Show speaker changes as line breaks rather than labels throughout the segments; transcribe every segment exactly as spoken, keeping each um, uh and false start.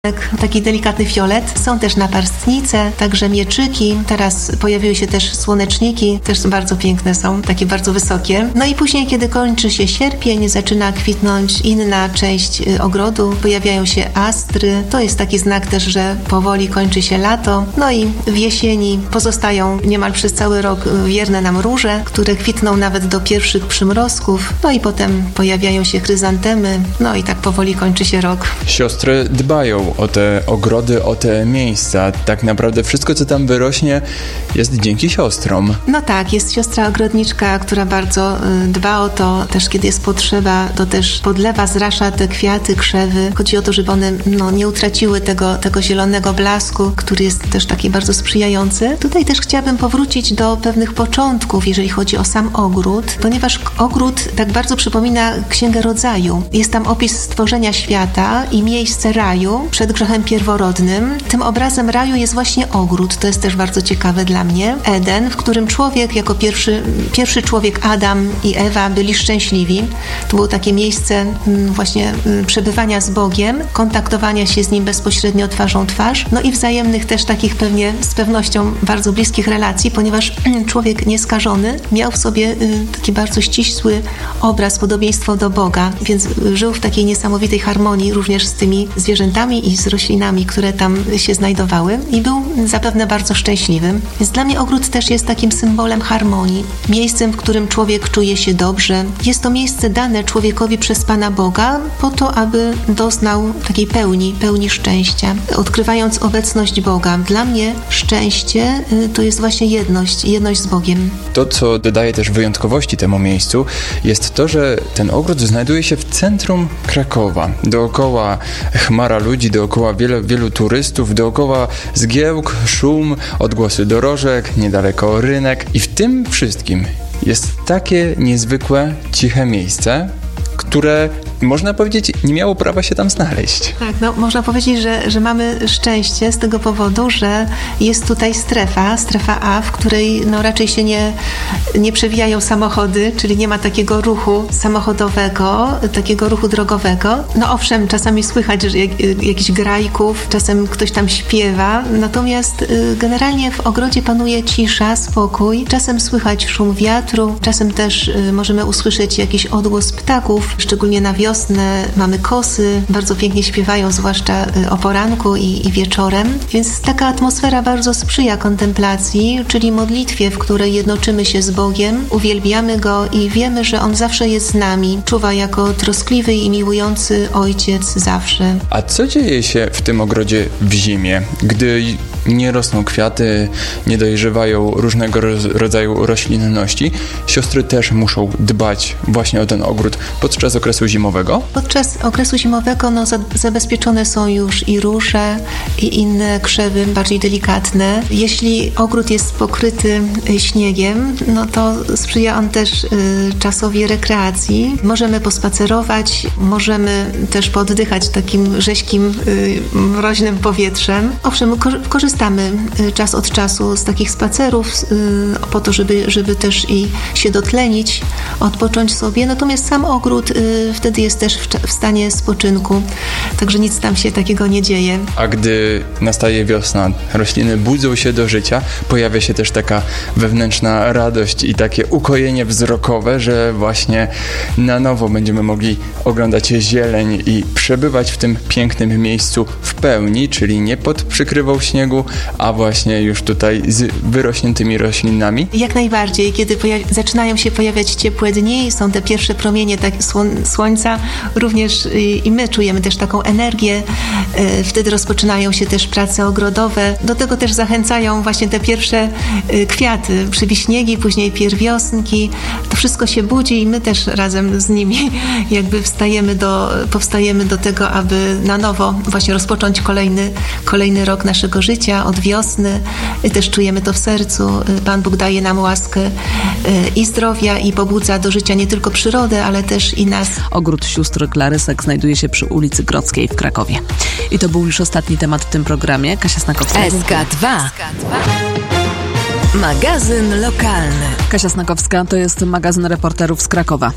taki delikatny fiolet. Są też naparstnice, także mieczyki. Teraz pojawiły się też słoneczniki, też bardzo piękne są, takie bardzo wysokie. No i później, kiedy kończy się sierpień, zaczyna kwitnąć inna część ogrodu, pojawiają się astry. To jest taki znak też, że powoli kończy się lato. No i w jesieni pozostają niemal przez cały rok wierne nam róże, które kwitną nawet do pierwszych przymrozków. No i potem pojawiają się chryzantemy. No i tak powoli kończy się rok.
Siostry dbają o te ogrody, o te miejsca. Tak naprawdę wszystko, co tam wyrośnie, jest dzięki siostrom.
No tak, jest siostra ogrodniczka, która bardzo y, dba o to. Też kiedy jest potrzeba, to też podlewa, zrasza te kwiaty, krzewy. Chodzi o to, żeby one no, nie utraciły tego, tego zielonego blasku, który jest też taki bardzo sprzyjający. Tutaj też chciałabym powrócić do pewnych początków, jeżeli chodzi o sam ogród, ponieważ ogród tak bardzo przypomina Księgę Rodzaju. Jest tam opis stworzenia świata i miejsce raju przed grzechem pierworodnym. Tym obrazem raju jest właśnie ogród. To jest też bardzo ciekawe dla mnie. Eden, w którym człowiek jako pierwszy, pierwszy człowiek Adam i Ewa byli szczęśliwi. To było takie miejsce właśnie przebywania z Bogiem, kontaktowania się z Nim bezpośrednio twarzą twarz, no i wzajemnych też takich pewnie z pewnością bardzo bliskich relacji, ponieważ człowiek nieskażony miał w sobie taki bardzo ścisły obraz, podobieństwo do Boga, więc żył w takiej niesamowitej harmonii również z tymi zwierzętami i z roślinami, które tam się znajdowały i był zapewne bardzo szczęśliwym. Więc dla mnie ogród też jest takim symbolem harmonii, miejscem, w którym człowiek czuje się dobrze. Jest to miejsce dane człowiekowi przez Pana Boga po to, aby doznał takiej pełni, pełni szczęścia. Odkrywając obecność Boga, dla mnie szczęście to jest właśnie jedność, jedność z Bogiem.
To, co dodaje też wyjątkowości temu miejscu, jest to, że ten ogród znajduje się w centrum Krakowa. Dookoła chmara ludzi, dookoła wiele, wielu turystów, dookoła zgiełk, szum, odgłosy dorożek, niedaleko rynek i w tym wszystkim jest takie niezwykłe, ciche miejsce, które można powiedzieć, nie miało prawa się tam znaleźć.
Tak, no można powiedzieć, że, że mamy szczęście z tego powodu, że jest tutaj strefa, strefa A, w której no raczej się nie, nie przewijają samochody, czyli nie ma takiego ruchu samochodowego, takiego ruchu drogowego. No owszem, czasami słychać że jak, jakichś grajków, czasem ktoś tam śpiewa, natomiast y, generalnie w ogrodzie panuje cisza, spokój. Czasem słychać szum wiatru, czasem też y, możemy usłyszeć jakiś odgłos ptaków, szczególnie na wiosnę. Mamy kosy, bardzo pięknie śpiewają, zwłaszcza o poranku i, i wieczorem, więc taka atmosfera bardzo sprzyja kontemplacji, czyli modlitwie, w której jednoczymy się z Bogiem, uwielbiamy Go i wiemy, że On zawsze jest z nami, czuwa jako troskliwy i miłujący Ojciec zawsze.
A co dzieje się w tym ogrodzie w zimie, gdy nie rosną kwiaty, nie dojrzewają różnego rodzaju roślinności? Siostry też muszą dbać właśnie o ten ogród podczas okresu zimowego?
Podczas okresu zimowego no, za, zabezpieczone są już i róże, i inne krzewy bardziej delikatne. Jeśli ogród jest pokryty śniegiem, no to sprzyja on też y, czasowi rekreacji. Możemy pospacerować, możemy też pooddychać takim rześkim, y, mroźnym powietrzem. Owszem, ko- korzystamy czas od czasu z takich spacerów y, po to, żeby, żeby też i się dotlenić, odpocząć sobie. Natomiast sam ogród y, wtedy jest też w, w stanie spoczynku, także nic tam się takiego nie dzieje.
A gdy nastaje wiosna, rośliny budzą się do życia, pojawia się też taka wewnętrzna radość i takie ukojenie wzrokowe, że właśnie na nowo będziemy mogli oglądać zieleń i przebywać w tym pięknym miejscu w pełni, czyli nie pod przykrywą śniegu, a właśnie już tutaj z wyrośniętymi roślinami.
Jak najbardziej, kiedy pojawi- zaczynają się pojawiać ciepłe dni, są te pierwsze promienie tak słon- słońca, również i, i my czujemy też taką energię. E, wtedy rozpoczynają się też prace ogrodowe. Do tego też zachęcają właśnie te pierwsze e, kwiaty, przywiśniegi, później pierwiosnki. To wszystko się budzi i my też razem z nimi jakby wstajemy do, powstajemy do tego, aby na nowo właśnie rozpocząć kolejny, kolejny rok naszego życia, od wiosny. Też czujemy to w sercu. Pan Bóg daje nam łaskę i zdrowia i pobudza do życia nie tylko przyrodę, ale też i nas.
Ogród sióstr Klarysek znajduje się przy ulicy Grodzkiej w Krakowie. I to był już ostatni temat w tym programie. Kasia Snakowska.
S K dwa. Magazyn lokalny.
Kasia Snakowska to jest magazyn reporterów z Krakowa.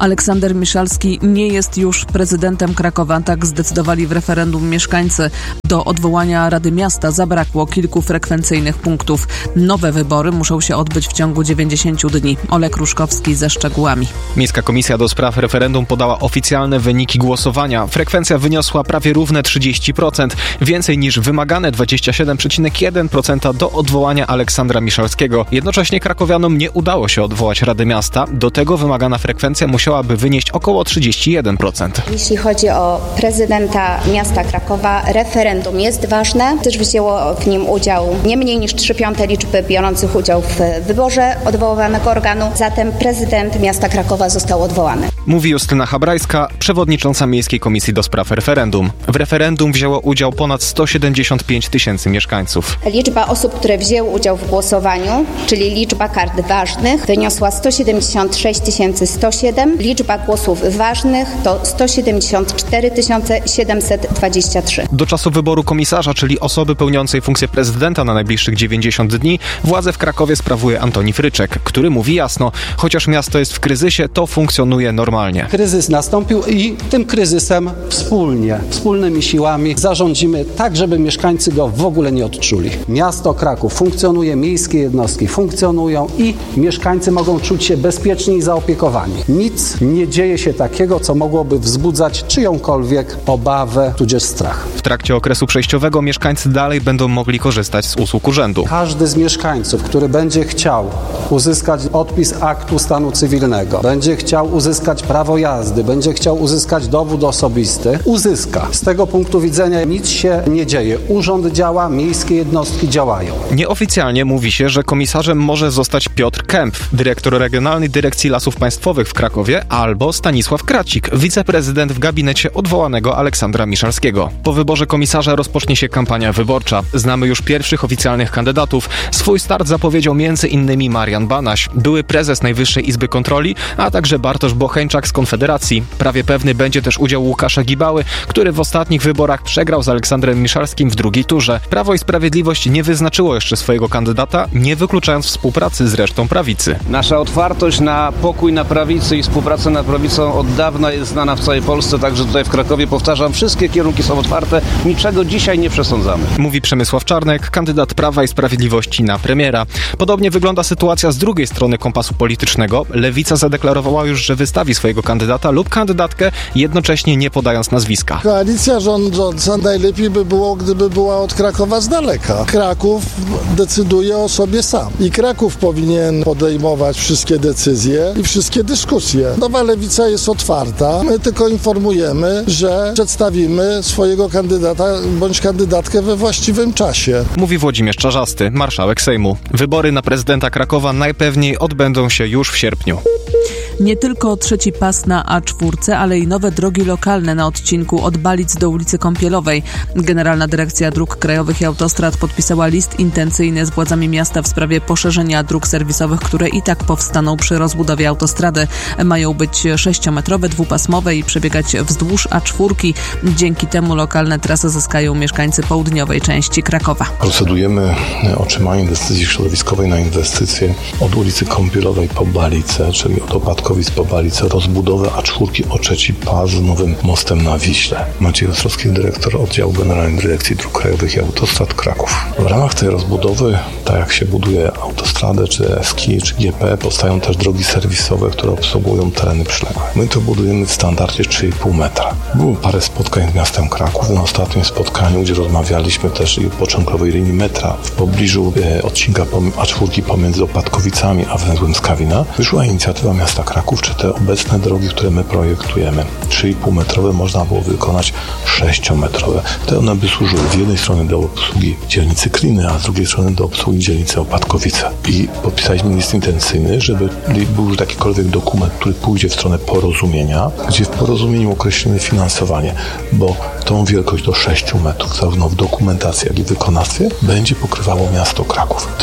Aleksander Miszalski nie jest już prezydentem Krakowa. Tak zdecydowali w referendum mieszkańcy. Do odwołania Rady Miasta zabrakło kilku frekwencyjnych punktów. Nowe wybory muszą się odbyć w ciągu dziewięćdziesięciu dni. Olek Ruszkowski ze szczegółami.
Miejska Komisja do Spraw Referendum podała oficjalne wyniki głosowania. Frekwencja wyniosła prawie równe trzydzieści procent, więcej niż wymagane dwadzieścia siedem przecinek jeden procent do odwołania Aleksandra Miszalskiego. Jednocześnie krakowianom nie udało się odwołać Rady Miasta. Do tego wymagana frekwencja musiałaby wynieść około trzydzieści jeden procent.
Jeśli chodzi o prezydenta miasta Krakowa, referendum jest ważne. Też wzięło w nim udział nie mniej niż trzy piąte liczby biorących udział w wyborze odwoływanego organu. Zatem prezydent miasta Krakowa został odwołany.
Mówi Justyna Habrajska, przewodnicząca Miejskiej Komisji do Spraw Referendum. W referendum wzięło udział ponad sto siedemdziesiąt pięć tysięcy mieszkańców.
Liczba osób, które wzięły udział w głosowaniu, czyli liczba kart ważnych, wyniosła sto siedemdziesiąt sześć tysięcy sto siedem. Liczba głosów ważnych to sto siedemdziesiąt cztery tysiące siedemset dwadzieścia trzy.
Do czasu wyboru komisarza, czyli osoby pełniącej funkcję prezydenta na najbliższych dziewięćdziesiąt dni, władzę w Krakowie sprawuje Antoni Fryczek, który mówi jasno, chociaż miasto jest w kryzysie, to funkcjonuje normalnie.
Kryzys nastąpił i tym kryzysem wspólnie, wspólnymi siłami zarządzimy tak, żeby mieszkańcy go w ogóle nie odczuli. Miasto Kraków funkcjonuje, miejskie jednostki funkcjonują i mieszkańcy mogą czuć się bezpieczni i zaopiekowani. Nic nie dzieje się takiego, co mogłoby wzbudzać czyjąkolwiek obawę, tudzież strach.
W trakcie okresu przejściowego mieszkańcy dalej będą mogli korzystać z usług urzędu.
Każdy z mieszkańców, który będzie chciał uzyskać odpis aktu stanu cywilnego, będzie chciał uzyskać prawo jazdy, będzie chciał uzyskać dowód osobisty, uzyska. Z tego punktu widzenia nic się nie dzieje. Urząd działa, miejskie jednostki działają.
Nieoficjalnie mówi się, że komisarzem może zostać Piotr Kempf, dyrektor Regionalnej Dyrekcji Lasów Państwowych w Krakowie, albo Stanisław Kracik, wiceprezydent w gabinecie odwołanego Aleksandra Miszalskiego. Po wyborze komisarza rozpocznie się kampania wyborcza. Znamy już pierwszych oficjalnych kandydatów. Swój start zapowiedział między innymi Marian Banaś, były prezes Najwyższej Izby Kontroli, a także Bartosz Bocheńczak z Konfederacji. Prawie pewny będzie też udział Łukasza Gibały, który w ostatnich wyborach przegrał z Aleksandrem Miszalskim w drugiej turze. Prawo i Sprawiedliwość nie wyznaczyło jeszcze swojego kandydata, nie wykluczając współpracy z resztą prawicy.
Nasza otwartość na pokój na prawicy i współpracę na prawicą od dawna jest znana w całej Polsce, także tutaj w Krakowie, powtarzam, wszystkie kierunki są otwarte, niczego dzisiaj nie przesądzamy.
Mówi Przemysław Czarnek, kandydat Prawa i Sprawiedliwości na premiera. Podobnie wygląda sytuacja z drugiej strony kompasu politycznego. Lewica zadeklarowała już, że wystawi swojego kandydata lub kandydatkę, jednocześnie nie podając nazwiska.
Koalicja rządząca najlepiej by było, gdyby była od Krakowa z daleka. Kraków decyduje o sobie sam i Kraków powinien podejmować wszystkie decyzje i wszystkie dyskusje. Nowa Lewica jest otwarta, my tylko informujemy, że przedstawimy swojego kandydata bądź kandydatkę we właściwym czasie.
Mówi Włodzimierz Czarzasty, marszałek Sejmu. Wybory na prezydenta Krakowa najpewniej odbędą się już w sierpniu.
Nie tylko trzeci pas na A cztery, ale i nowe drogi lokalne na odcinku od Balic do ulicy Kąpielowej. Generalna Dyrekcja Dróg Krajowych i Autostrad podpisała list intencyjny z władzami miasta w sprawie poszerzenia dróg serwisowych, które i tak powstaną przy rozbudowie autostrady. Mają być sześciometrowe, dwupasmowe i przebiegać wzdłuż A cztery. Dzięki temu lokalne trasy zyskają mieszkańcy południowej części Krakowa.
Procedujemy otrzymanie decyzji środowiskowej na inwestycje od ulicy Kąpielowej po Balice, czyli od Opadkowic po Balice, rozbudowę A cztery o trzeci pas z nowym mostem na Wiśle. Maciej Ostrowski, dyrektor oddziału Generalnej Dyrekcji Dróg Krajowych i Autostrad Kraków. W ramach tej rozbudowy, tak jak się buduje autostradę, czy eski, czy G P, powstają też drogi serwisowe, które obsługują tereny przyległe. My to budujemy w standardzie trzy i pół metra. Było parę spotkań z miastem Kraków. Na ostatnim spotkaniu, gdzie rozmawialiśmy też i o początkowej linii metra w pobliżu e, odcinka A cztery pomiędzy Opadkowicami a węzłem Skawina, wyszła inicjatywa miasta Kraków, czy te obecne drogi, które my projektujemy, trzy i pół metrowe, można było wykonać sześciometrowe. Te one by służyły z jednej strony do obsługi dzielnicy Kliny, a z drugiej strony do obsługi dzielnicy Opadkowice. I podpisaliśmy list intencyjny, żeby był już jakikolwiek dokument, który pójdzie w stronę porozumienia, gdzie w porozumieniu określimy finansowanie, bo tą wielkość do sześciu metrów, zarówno w dokumentacji, jak i w wykonawstwie, będzie pokrywało miasto Kraków. To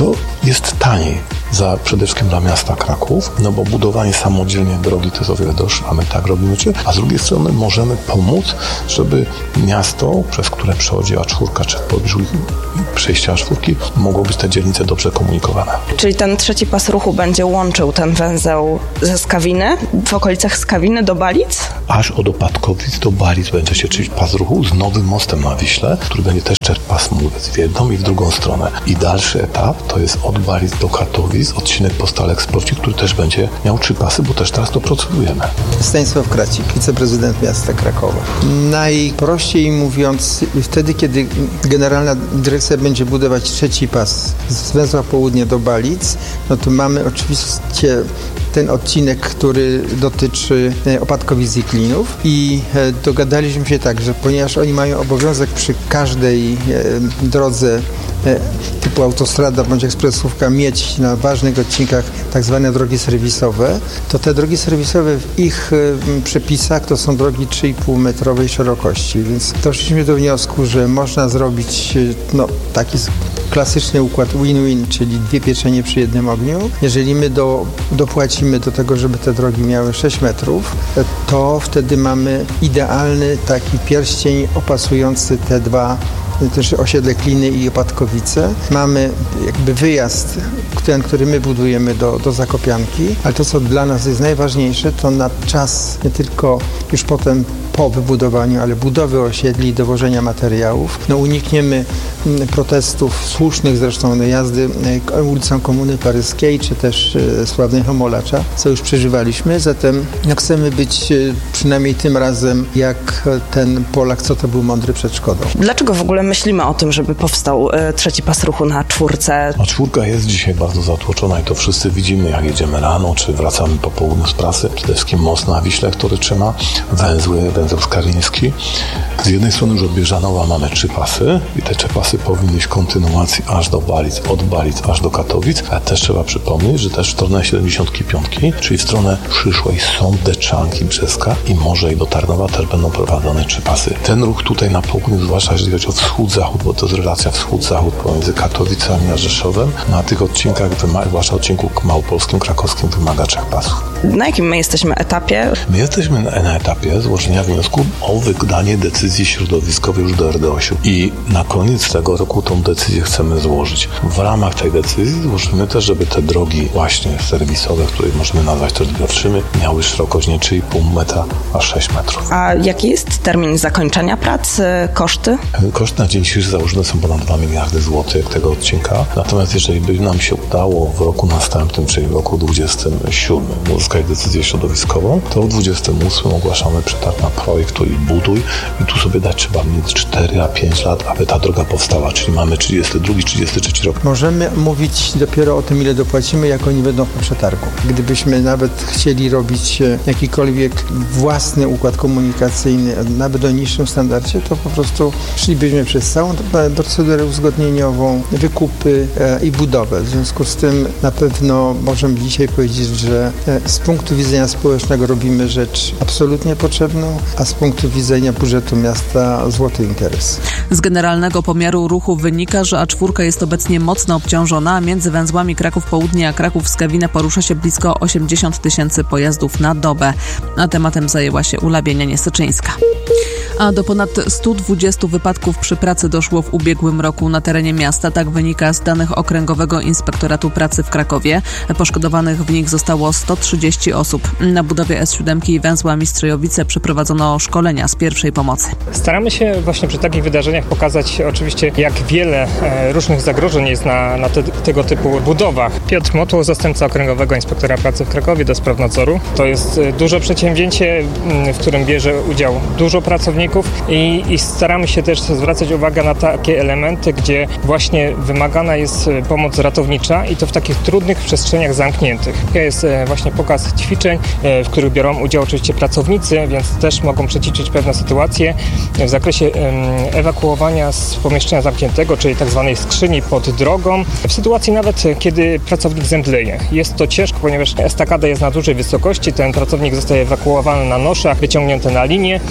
jest taniej za przede wszystkim dla miasta Kraków, no bo budowanie samodzielnie drogi to jest o wiele droższe, a my tak robimy, czy, a z drugiej strony możemy pomóc, żeby miasto, przez które przechodzi A cztery, czy w pobliżu przejścia A cztery, mogło być te dzielnice dobrze komunikowane.
Czyli ten trzeci pas ruchu będzie łączył ten węzeł ze Skawiny, w okolicach Skawiny do Balic?
Aż od Opatkowic do Balic będzie się czynić pas ruchu z nowym mostem na Wiśle, który będzie też pasmówiec w jedną i w drugą stronę. I dalszy etap to jest od Balic do Katowic, odcinek po Stalek Sporcie, który też będzie miał trzy pasy, bo też teraz to procedujemy.
Stanisław Kracik, wiceprezydent miasta Krakowa. Najprościej mówiąc, wtedy, kiedy Generalna Dyrekcja będzie budować trzeci pas z węzła południe do Balic, no to mamy oczywiście ten odcinek, który dotyczy Opatkowic i Klinów i dogadaliśmy się tak, że ponieważ oni mają obowiązek przy każdej drodze typu autostrada bądź ekspresówka mieć na ważnych odcinkach tak zwane drogi serwisowe, to te drogi serwisowe w ich przepisach to są drogi trzy i pół metrowej szerokości, więc doszliśmy do wniosku, że można zrobić no, taki klasyczny układ win-win, czyli dwie pieczenie przy jednym ogniu. Jeżeli my do, dopłacimy do tego, żeby te drogi miały sześć metrów, to wtedy mamy idealny taki pierścień opasujący te dwa też osiedle Kliny i Opatkowice. Mamy jakby wyjazd, ten, który my budujemy do, do Zakopianki, ale to, co dla nas jest najważniejsze, to na czas nie tylko już potem po wybudowaniu, ale budowy osiedli i dowożenia materiałów. No, unikniemy protestów słusznych zresztą no, jazdy ulicą Komuny Paryskiej, czy też e, sławnej Homolacza, co już przeżywaliśmy. Zatem no, chcemy być e, przynajmniej tym razem jak ten Polak, co to był mądry przed Szkodą.
Dlaczego w ogóle myślimy o tym, żeby powstał e, trzeci pas ruchu na czwórce?
A czwórka jest dzisiaj bardzo zatłoczona i to wszyscy widzimy, jak jedziemy rano, czy wracamy po południu z pracy. Przede wszystkim most na Wiśle, który trzyma, węzły, węzeł skariński. Z jednej strony już od Bieżanowa mamy trzy pasy i te trzy pasy powinny iść kontynuacji aż do Balic, od Balic aż do Katowic, a też trzeba przypomnieć, że też w stronę siedemdziesiąt pięć, czyli w stronę przyszłej Sądeczanki, Brzeska i może i do Tarnowa też będą prowadzone trzy pasy. Ten ruch tutaj na południu, zwłaszcza jeżeli chodzi o wschód-zachód, bo to jest relacja wschód-zachód pomiędzy Katowicami a Rzeszowem, na tych odcinkach, zwłaszcza odcinku małopolskim, krakowskim, wymaga trzech pasów.
Na jakim my jesteśmy etapie?
My jesteśmy na, na etapie złożenia wniosku o wydanie decyzji środowiskowej już do R D osiu i na koniec tego roku tą decyzję chcemy złożyć. W ramach tej decyzji złożymy też, żeby te drogi właśnie serwisowe, które możemy nazwać też drogotrzymy, miały szerokość nie trzy i pół metra, a sześć metrów.
A jaki jest termin zakończenia prac, koszty?
Koszty na dzień dzisiejszy założone są ponad dwa miliardy złotych tego odcinka. Natomiast jeżeli by nam się udało w roku następnym, czyli w roku dwudziestym siódmym uzyskać decyzję środowiskową, to w dwudziestym ósmym ogłaszamy przetarg na projekt i buduj i tu sobie dać trzeba mieć cztery a pięć lat, aby ta droga powstała, czyli mamy trzydziesty drugi trzydziesty trzeci rok.
Możemy mówić dopiero o tym, ile dopłacimy, jak oni będą po przetargu. Gdybyśmy nawet chcieli robić jakikolwiek własny układ komunikacyjny, nawet o niższym standardzie, to po prostu szlibyśmy przez całą procedurę uzgodnieniową, wykupy e, i budowę. W związku z tym na pewno możemy dzisiaj powiedzieć, że e, z punktu widzenia społecznego robimy rzecz absolutnie potrzebną, a z punktu widzenia budżetu miasta złoty interes.
Z generalnego pomiaru ruchu wynika, że A cztery jest obecnie mocno obciążona, a między węzłami Kraków Południe a Kraków Skawina porusza się blisko osiemdziesiąt tysięcy pojazdów na dobę. A tematem zajęła się Ula Bienianie-Syczyńska. A do ponad stu dwudziestu wypadków przy pracy doszło w ubiegłym roku na terenie miasta. Tak wynika z danych Okręgowego Inspektoratu Pracy w Krakowie. Poszkodowanych w nich zostało sto trzydzieści osób. Na budowie S siedem i węzła Mistrzejowice przeprowadzono szkolenia z pierwszej pomocy.
Staramy się właśnie przy takich wydarzeniach pokazać oczywiście, jak wiele e, różnych zagrożeń jest na, na te, tego typu budowach. Piotr Motło, zastępca Okręgowego Inspektora Pracy w Krakowie do spraw nadzoru. To jest e, duże przedsięwzięcie, m, w którym bierze udział dużo pracowników i, i staramy się też zwracać uwagę na takie elementy, gdzie właśnie wymagana jest pomoc ratownicza i to w takich trudnych przestrzeniach zamkniętych. Jest e, właśnie pokaz ćwiczeń, e, w których biorą udział oczywiście pracownicy, więc też mogą przećwiczyć pewne sytuacje w zakresie e, ewakuowania z pomieszczenia zamkniętego, czyli tak zwanej skrzyni pod drogą, w sytuacji nawet, kiedy pracownik zemdleje. Jest to ciężko, ponieważ estakada jest na dużej wysokości, ten pracownik zostaje ewakuowany na noszach, wyciągnięty na linię i spuszczony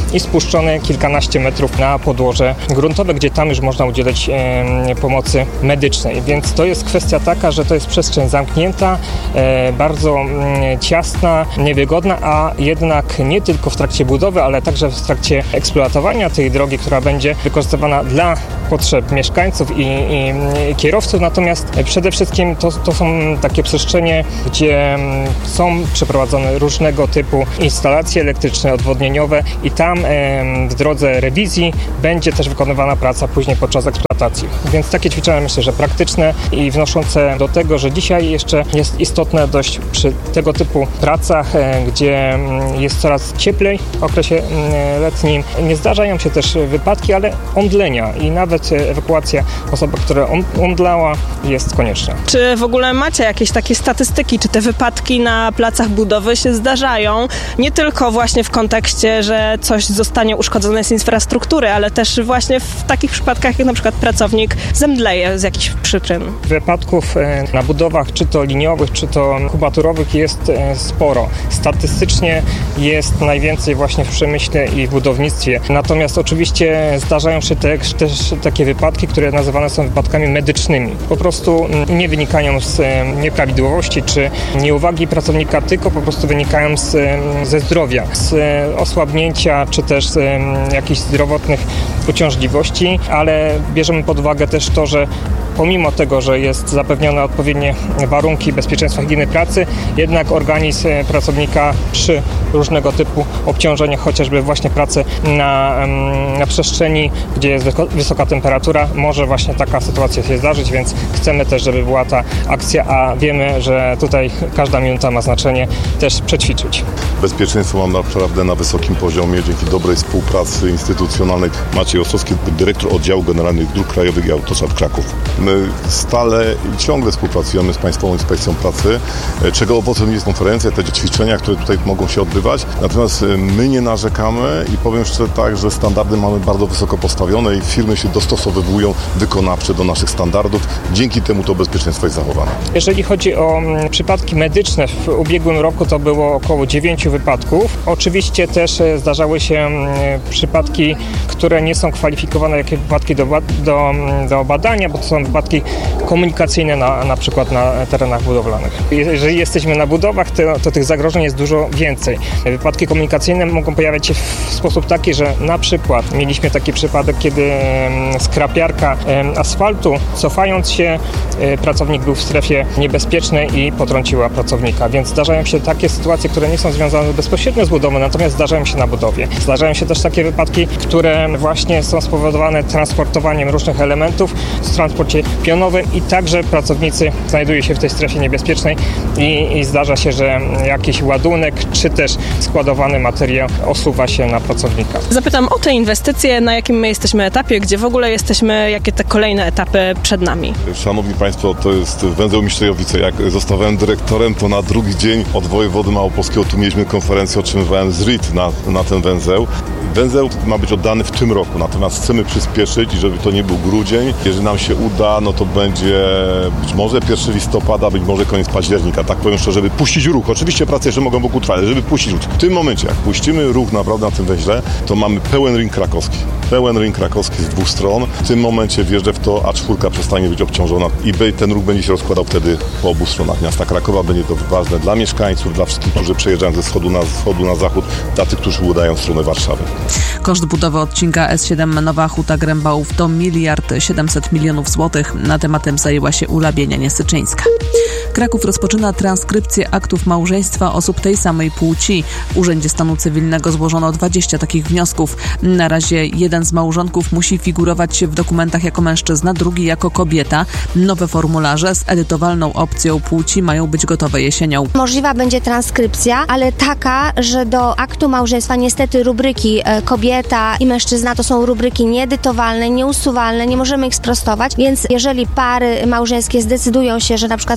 spuszczony kilkanaście metrów na podłoże gruntowe, gdzie tam już można udzielać e, pomocy medycznej. Więc to jest kwestia taka, że to jest przestrzeń zamknięta, e, bardzo e, ciasna, niewygodna, a jednak nie tylko w trakcie budowy, ale także w trakcie eksploatowania tej drogi, która będzie wykorzystywana dla potrzeb mieszkańców i, i, i kierowców. Natomiast przede wszystkim to, to są takie przestrzenie, gdzie są przeprowadzone różnego typu instalacje elektryczne, odwodnieniowe i tam e, w drodze rewizji będzie też wykonywana praca później podczas eksploatacji. Więc takie ćwiczenia myślę, że praktyczne i wnoszące do tego, że dzisiaj jeszcze jest istotne dość przy tego typu pracach, e, gdzie jest coraz cieplej w okresie e, letnim. Nie zdarzają się też wypadki, ale omdlenia i nawet ewakuacja osoby, która omdlała, jest konieczna.
Czy w ogóle macie jakieś takie statystyki, czy te wypadki na placach budowy się zdarzają? Nie tylko właśnie w kontekście, że coś zostanie uszkodzone z infrastruktury, ale też właśnie w takich przypadkach, jak na przykład pracownik zemdleje z jakichś przyczyn.
Wypadków na budowach, czy to liniowych, czy to kubaturowych jest sporo. Statystycznie jest najwięcej właśnie w przemyśle i w budownictwie. Natomiast oczywiście zdarzają się te, też takie wypadki, które nazywane są wypadkami medycznymi. Po prostu nie wynikają z nieprawidłowości czy nieuwagi pracownika, tylko po prostu wynikają z, ze zdrowia, z osłabnięcia czy też z jakichś zdrowotnych uciążliwości, ale bierzemy pod uwagę też to, że pomimo tego, że jest zapewnione odpowiednie warunki bezpieczeństwa higieny pracy, jednak organizm pracownika przy różnego typu obciążeniach, chociażby właśnie pracy na, na przestrzeni, gdzie jest wysoka temperatura, może właśnie taka sytuacja się zdarzyć, więc chcemy też, żeby była ta akcja, a wiemy, że tutaj każda minuta ma znaczenie, też przećwiczyć.
Bezpieczeństwo mam naprawdę na wysokim poziomie dzięki dobrej współpracy instytucjonalnej. Maciej Ostrowski, dyrektor oddziału generalnych dróg krajowych i Autostrad Kraków. My stale i ciągle współpracujemy z Państwową Inspekcją Pracy, czego owocem jest konferencja, te ćwiczenia, które tutaj mogą się odbywać. Natomiast my nie narzekamy i powiem szczerze tak, że standardy mamy bardzo wysoko postawione i firmy się dostosowują wykonawcze do naszych standardów. Dzięki temu to bezpieczeństwo jest zachowane.
Jeżeli chodzi o przypadki medyczne, w ubiegłym roku to było około dziewięciu wypadków. Oczywiście też zdarzały się przypadki, które nie są kwalifikowane jako wypadki do, do, do badania, bo to są wypadki komunikacyjne na, na przykład na terenach budowlanych. Jeżeli jesteśmy na budowach, to, to tych zagrożeń jest dużo więcej. Wypadki komunikacyjne mogą pojawiać się w sposób taki, że na przykład mieliśmy taki przypadek, kiedy skrapiarka asfaltu, cofając się, pracownik był w strefie niebezpiecznej i potrąciła pracownika. Więc zdarzają się takie sytuacje, które nie są związane bezpośrednio z budową, natomiast zdarzają się na budowie. Zdarzają się też takie wypadki, które właśnie są spowodowane transportowaniem różnych elementów w transporcie pionowym i także pracownicy znajdują się w tej strefie niebezpiecznej i, i zdarza się, że jakiś ładunek czy też składowany materiał osuwa się na pracownika.
Zapytam o te inwestycje, na jakim my jesteśmy etapie, gdzie w ogóle jesteśmy, jakie te kolejne etapy przed nami.
Szanowni Państwo, to jest węzeł Mistrzejowice. Jak zostałem dyrektorem, to na drugi dzień od wojewody małopolskiego tu mieliśmy konferencję, otrzymywałem z R I T na, na ten węzeł. Węzeł ma być oddany w tym roku, natomiast chcemy przyspieszyć, żeby to nie był grudzień. Jeżeli nam się uda, no to będzie być może pierwszego listopada, być może koniec października. Tak powiem szczerze, żeby puścić ruch. Oczywiście prace jeszcze mogą wokół trwać, ale żeby puścić ruch. W tym momencie, jak puścimy ruch naprawdę na tym węźle, to mamy pełen ring krakowski. Pełen ring krakowski z dwóch stron. W tym momencie wjeżdżę w to, a czwórka przestanie być obciążona i ten ruch będzie się rozkładał wtedy po obu stronach miasta Krakowa. Będzie to ważne dla mieszkańców, dla wszystkich, którzy przejeżdżają ze wschodu na, wschodu na zachód, dla tych, którzy udają w stronę Warszawy.
Koszt budowy odcinka S siedem Nowa Huta-Grębałów to miliard siedemset milionów złotych. Na tematem zajęła się Ula Bienianie-Syczyńska. Kraków rozpoczyna transkrypcję aktów małżeństwa osób tej samej płci. W Urzędzie Stanu Cywilnego złożono dwadzieścia takich wniosków. Na razie jeden z małżonków musi figurować w dokumentach jako mężczyzna, drugi jako kobieta. Nowe formularze z edytowalną opcją płci mają być gotowe jesienią.
Możliwa będzie transkrypcja, ale taka, że do aktu małżeństwa niestety rubryki kobieta i mężczyzna to są rubryki nieedytowalne, nieusuwalne, nie możemy ich sprostować, więc jeżeli pary małżeńskie zdecydują się, że na przykład w przypadku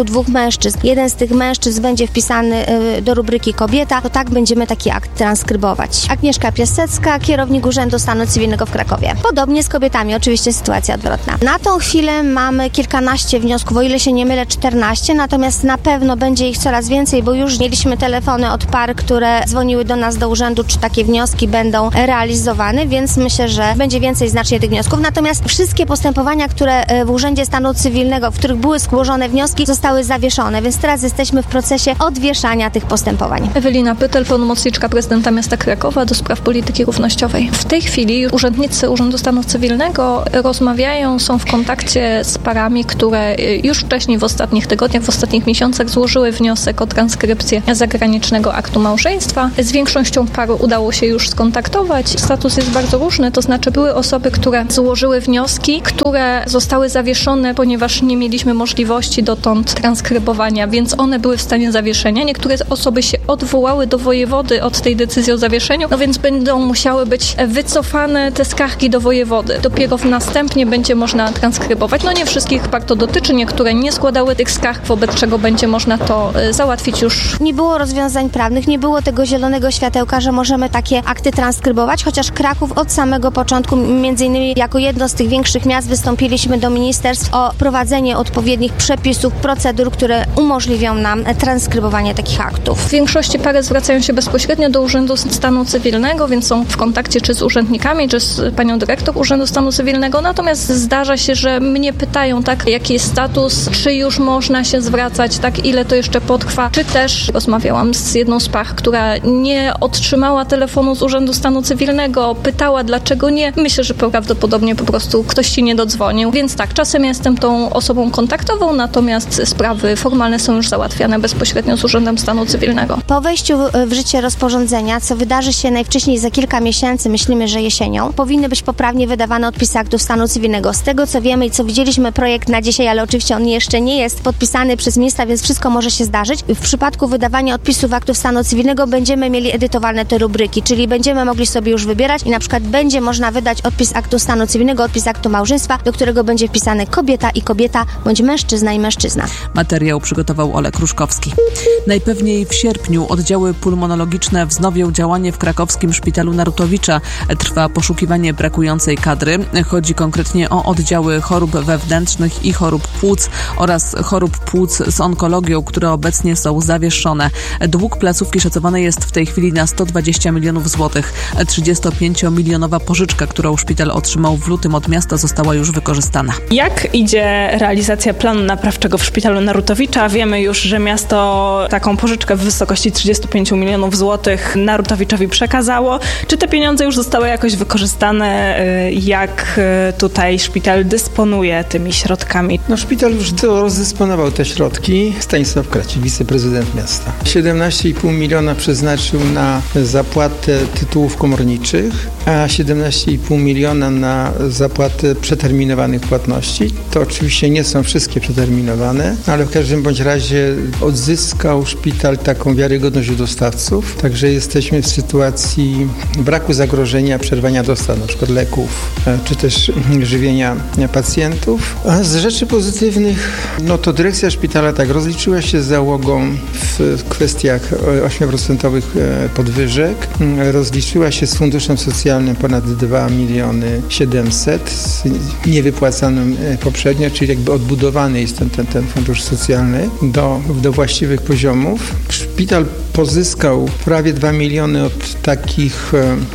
przypadku dwóch mężczyzn jeden z tych mężczyzn będzie wpisany do rubryki kobieta, to tak będziemy taki akt transkrybować. Agnieszka Piasecka, kierownik Urzędu Stanu Cywilnego w Krakowie. Podobnie z kobietami, oczywiście sytuacja odwrotna. Na tą chwilę mamy kilkanaście wniosków, o ile się nie mylę czternaście, natomiast na pewno będzie ich coraz więcej, bo już mieliśmy telefony od par, które dzwoniły do nas do urzędu, czy takie wnioski będą realizowane, więc myślę, że będzie więcej znacznie tych wniosków. Natomiast wszystkie postępowania, które w Urzędzie Stanu Cywilnego, w których były złożone wnioski, zostały zawieszone, więc teraz jesteśmy w procesie odwieszania tych postępowań.
Ewelina Pytel, pełnomocniczka prezydenta miasta Krakowa do spraw polityki równościowej. W tej chwili urzędnicy Urzędu Stanu Cywilnego rozmawiają, są w kontakcie z parami, które już wcześniej w ostatnich tygodniach, w ostatnich miesiącach złożyły wniosek o transkrypcję zagranicznego aktu małżeństwa. Z większością par udało się już skontaktować. Status jest bardzo różny, to znaczy były osoby, które złożyły wnioski, które zostały zawieszone, ponieważ nie mieliśmy możliwości dotąd transkrybowania, więc one były w stanie zawieszenia. Niektóre osoby się odwołały do wojewody od tej decyzji o zawieszeniu, no więc będą musiały być wycofane te skargi do wojewody. Dopiero następnie będzie można transkrybować. No nie wszystkich par to dotyczy, niektóre nie składały tych skarg, wobec czego będzie można to załatwić już.
Nie było rozwiązań prawnych, nie było tego zielonego światełka, że możemy takie akty transkrybować, chociaż Kraków od samego początku, między innymi jako jedno z tych większych miast, wystąpiliśmy do ministerstw o prowadzenie odpowiednich przepisów, procedur, które umożliwią nam transkrybowanie takich aktów.
W większości pary zwracają się bezpośrednio do Urzędu Stanu Cywilnego, więc są w kontakcie czy z urzędnikami, czy z panią dyrektor Urzędu Stanu Cywilnego, natomiast zdarza się, że mnie pytają, tak, jaki jest status, czy już można się zwracać, tak, ile to jeszcze potrwa, czy też rozmawiałam z jedną z par, która nie otrzymała telefonu z Urzędu Stanu Cywilnego, pytała, dlaczego nie. Myślę, że prawdopodobnie po prostu ktoś ci nie dodzwonił, więc tak, czasem jestem tą osobą kontaktową, natomiast sprawy formalne są już załatwiane bezpośrednio z Urzędem Stanu Cywilnego.
Po wejściu w życie rozporządzenia, co wydarzy się najwcześniej za kilka miesięcy, myślimy, że jesienią, powinny być poprawnie wydawane odpisy aktów stanu cywilnego. Z tego, co wiemy i co widzieliśmy projekt na dzisiaj, ale oczywiście on jeszcze nie jest podpisany przez ministra, więc wszystko może się zdarzyć. W przypadku wydawania odpisów aktów stanu cywilnego będziemy mieli edytowalne te rubryki, czyli będziemy mogli sobie już wybierać i na przykład będzie można wydać odpis aktu stanu cywilnego, odpis aktu małżeństwa, do którego będzie wpisane kobieta i kobieta, bądź mężczyzna i mężczyzna.
Materiał przygotował Olek Ruszkowski. Najpewniej w sierpniu oddziały pulmonologiczne wznowią działanie w krakowskim szpitalu Narutowicza. Trwa poszukiwanie brakującej kadry. Chodzi konkretnie o oddziały chorób wewnętrznych i chorób płuc oraz chorób płuc z onkologią, które obecnie są zawieszone. Dług placówki szacowany jest w tej chwili na sto dwadzieścia milionów złotych. trzydziestopięciomilionowa pożyczka, którą szpital otrzymał w lutym od miasta, została już wykorzystana.
Jak idzie realizacja planu naprawczego w szpitalu Narutowicza? Wiemy już, że miasto taką pożyczkę w wysokości trzydziestu pięciu milionów złotych Narutowiczowi przekazało. Czy te pieniądze już zostały jakoś wykorzystane? Jak tutaj szpital dysponuje tymi środkami?
No szpital już rozdysponował te środki. Stanisław Kracik, wiceprezydent miasta. siedemnaście i pół miliona przeznaczył na zapłatę tytułów komorniczych, a siedemnaście i pół miliona na zapłatę przeterminowanych płatności. To oczywiście nie są wszystkie przeterminowane, ale w każdym bądź razie odzyskał szpital taką wiarygodność u dostawców, także jesteśmy w sytuacji braku zagrożenia przerwania dostaw, na przykład leków, czy też żywienia pacjentów. A z rzeczy pozytywnych, no to dyrekcja szpitala tak rozliczyła się z załogą w kwestiach ośmiu procent podwyżek, rozliczyła się z funduszem socjalnym ponad dwa miliony siedemset z niewypłacanym poprzednio, czyli jakby odbudowany jest ten, ten, ten fundusz socjalny do, do właściwych poziomów. Szpital pozyskał prawie dwa miliony od takich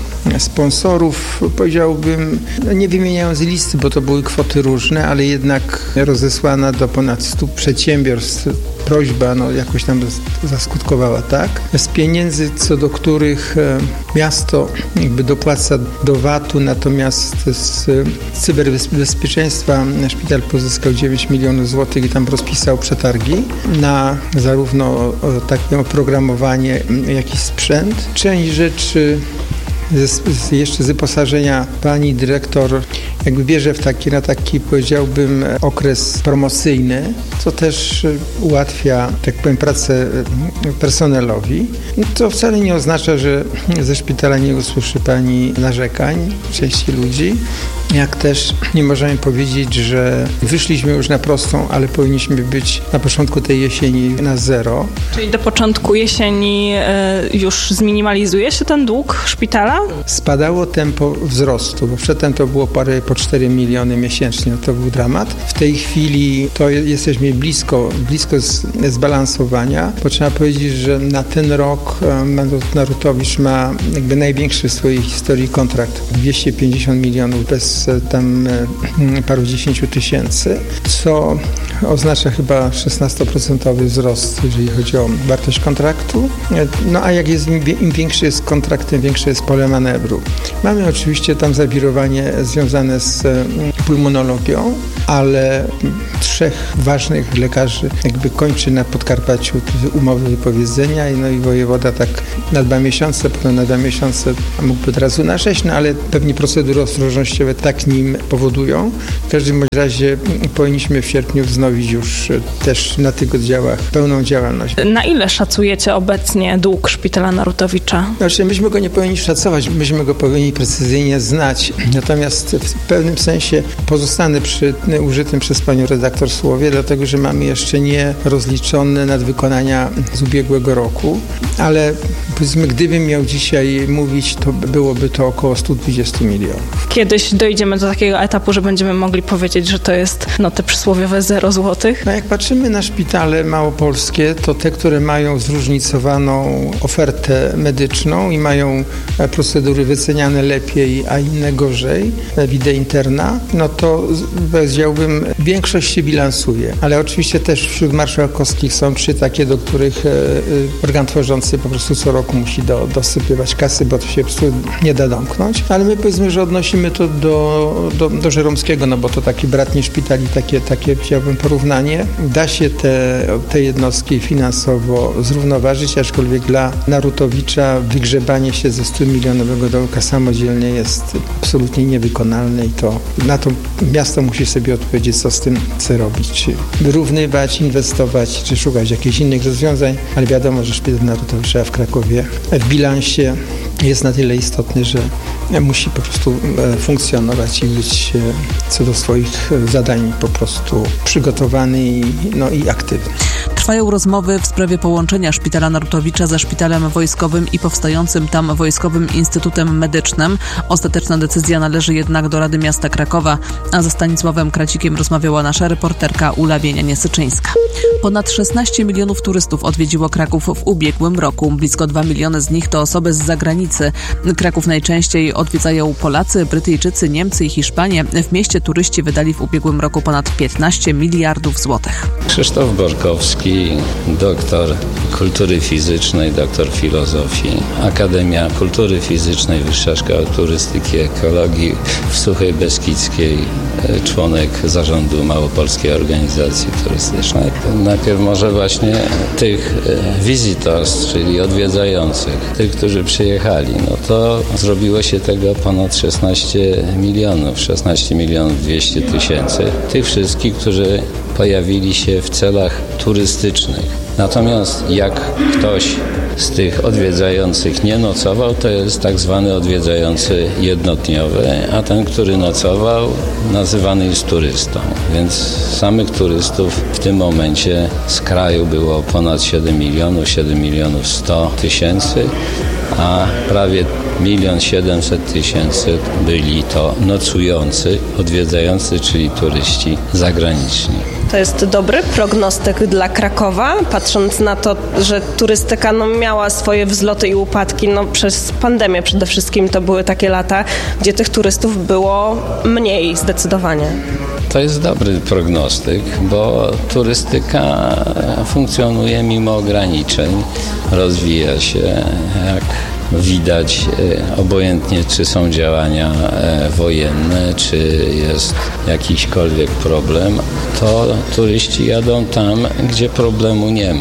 sponsorów, powiedziałbym, no nie wymieniając listy, bo to były kwoty różne, ale jednak rozesłana do ponad stu przedsiębiorstw prośba, no jakoś tam zaskutkowała, tak? Z pieniędzy, co do których miasto jakby dopłaca do V A T-u, natomiast z cyberbezpieczeństwa szpital pozyskał dziewięć milionów złotych i tam rozpisał przetargi na zarówno takie oprogramowanie, jak i sprzęt. Część rzeczy Z, z, jeszcze z wyposażenia pani dyrektor jakby bierze w taki, na taki, powiedziałbym, okres promocyjny, co też ułatwia, tak powiem, pracę personelowi. To wcale nie oznacza, że ze szpitala nie usłyszy pani narzekań części ludzi, jak też nie możemy powiedzieć, że wyszliśmy już na prostą, ale powinniśmy być na początku tej jesieni na zero.
Czyli do początku jesieni już zminimalizuje się ten dług szpitala?
Spadało tempo wzrostu, bo przedtem to było parę po cztery miliony miesięcznie, to był dramat. W tej chwili to jesteśmy blisko, blisko zbalansowania, bo trzeba powiedzieć, że na ten rok Narutowicz ma jakby największy w swojej historii kontrakt, dwieście pięćdziesiąt milionów bez tam paru dziesięciu tysięcy, co oznacza chyba szesnastoprocentowy wzrost, jeżeli chodzi o wartość kontraktu. No a jak jest, im większy jest kontrakt, tym większe jest pole manewru. Mamy oczywiście tam zawirowanie związane z pulmonologią, ale trzech ważnych lekarzy jakby kończy na Podkarpaciu umowę wypowiedzenia, no i wojewoda tak na dwa miesiące, potem na dwa miesiące mógłby od razu na sześć, no ale pewnie procedury ostrożnościowe tak nim powodują. W każdym razie powinniśmy w sierpniu wznowić już też na tych oddziałach pełną działalność.
Na ile szacujecie obecnie dług szpitala Narutowicza?
Znaczy, myśmy go nie powinni szacować, myśmy go powinni precyzyjnie znać. Natomiast w pewnym sensie pozostanę przy użytym przez panią redaktor słowie, dlatego że mamy jeszcze nie rozliczone nadwykonania z ubiegłego roku, ale powiedzmy, gdybym miał dzisiaj mówić, to byłoby to około sto dwadzieścia milionów.
Kiedyś dojdziemy do takiego etapu, że będziemy mogli powiedzieć, że to jest no te przysłowiowe zero złotych?
No jak patrzymy na szpitale małopolskie, to te, które mają zróżnicowaną ofertę medyczną i mają procedury wyceniane lepiej, a inne gorzej, vide interna, no to powiedziałbym, większość się bilansuje. Ale oczywiście też wśród marszałkowskich są trzy takie, do których organ tworzący po prostu co roku musi do, dosypywać kasy, bo to się po prostu nie da domknąć. Ale my powiedzmy, że odnosimy to do, do, do Żeromskiego, no bo to taki bratni szpitali, takie, takie chciałbym porównanie. Da się te, te jednostki finansowo zrównoważyć, aczkolwiek dla Narutowicza wygrzebanie się ze stu milionowego dołka samodzielnie jest absolutnie niewykonalne i to na to miasto musi sobie odpowiedzieć, co z tym chce robić. Czy wyrównywać, inwestować, czy szukać jakichś innych rozwiązań, ale wiadomo, że szpital Narutowicza w Krakowie w bilansie jest na tyle istotny, że musi po prostu funkcjonować i być co do swoich zadań po prostu przygotowany i, no, i aktywny.
Trwają rozmowy w sprawie połączenia szpitala Narutowicza ze szpitalem wojskowym i powstającym tam Wojskowym Instytutem Medycznym. Ostateczna decyzja należy jednak do Rady Miasta Krakowa, a ze Stanisławem Kracikiem rozmawiała nasza reporterka Ula Wienianie-Syczyńska. Ponad szesnaście milionów turystów odwiedziło Kraków w ubiegłym roku. Blisko dwa miliony z nich to osoby z zagranicy. Kraków najczęściej odwiedzają Polacy, Brytyjczycy, Niemcy i Hiszpanie. W mieście turyści wydali w ubiegłym roku ponad piętnaście miliardów złotych.
Krzysztof Borkowski, doktor kultury fizycznej, doktor filozofii, Akademia Kultury Fizycznej, Wyższa Szkoła Turystyki i Ekologii w Suchej Beskidzkiej, członek zarządu Małopolskiej Organizacji Turystycznej. Najpierw może właśnie tych visitors, czyli odwiedzających, tych, którzy przyjechali, no to zrobiło się tego ponad szesnaście milionów, szesnaście milionów dwieście tysięcy. Tych wszystkich, którzy pojawili się w celach turystycznych. Natomiast jak ktoś z tych odwiedzających nie nocował, to jest tak zwany odwiedzający jednodniowy, a ten, który nocował, nazywany jest turystą. Więc samych turystów w tym momencie z kraju było ponad siedem milionów, siedem milionów sto tysięcy, a prawie milion siedemset tysięcy byli to nocujący, odwiedzający, czyli turyści zagraniczni.
To jest dobry prognostyk dla Krakowa, patrząc na to, że turystyka no, miała swoje wzloty i upadki. No, przez pandemię przede wszystkim to były takie lata, gdzie tych turystów było mniej zdecydowanie.
To jest dobry prognostyk, bo turystyka funkcjonuje mimo ograniczeń, rozwija się jak widać, obojętnie czy są działania wojenne, czy jest jakiśkolwiek problem, to turyści jadą tam, gdzie problemu nie ma.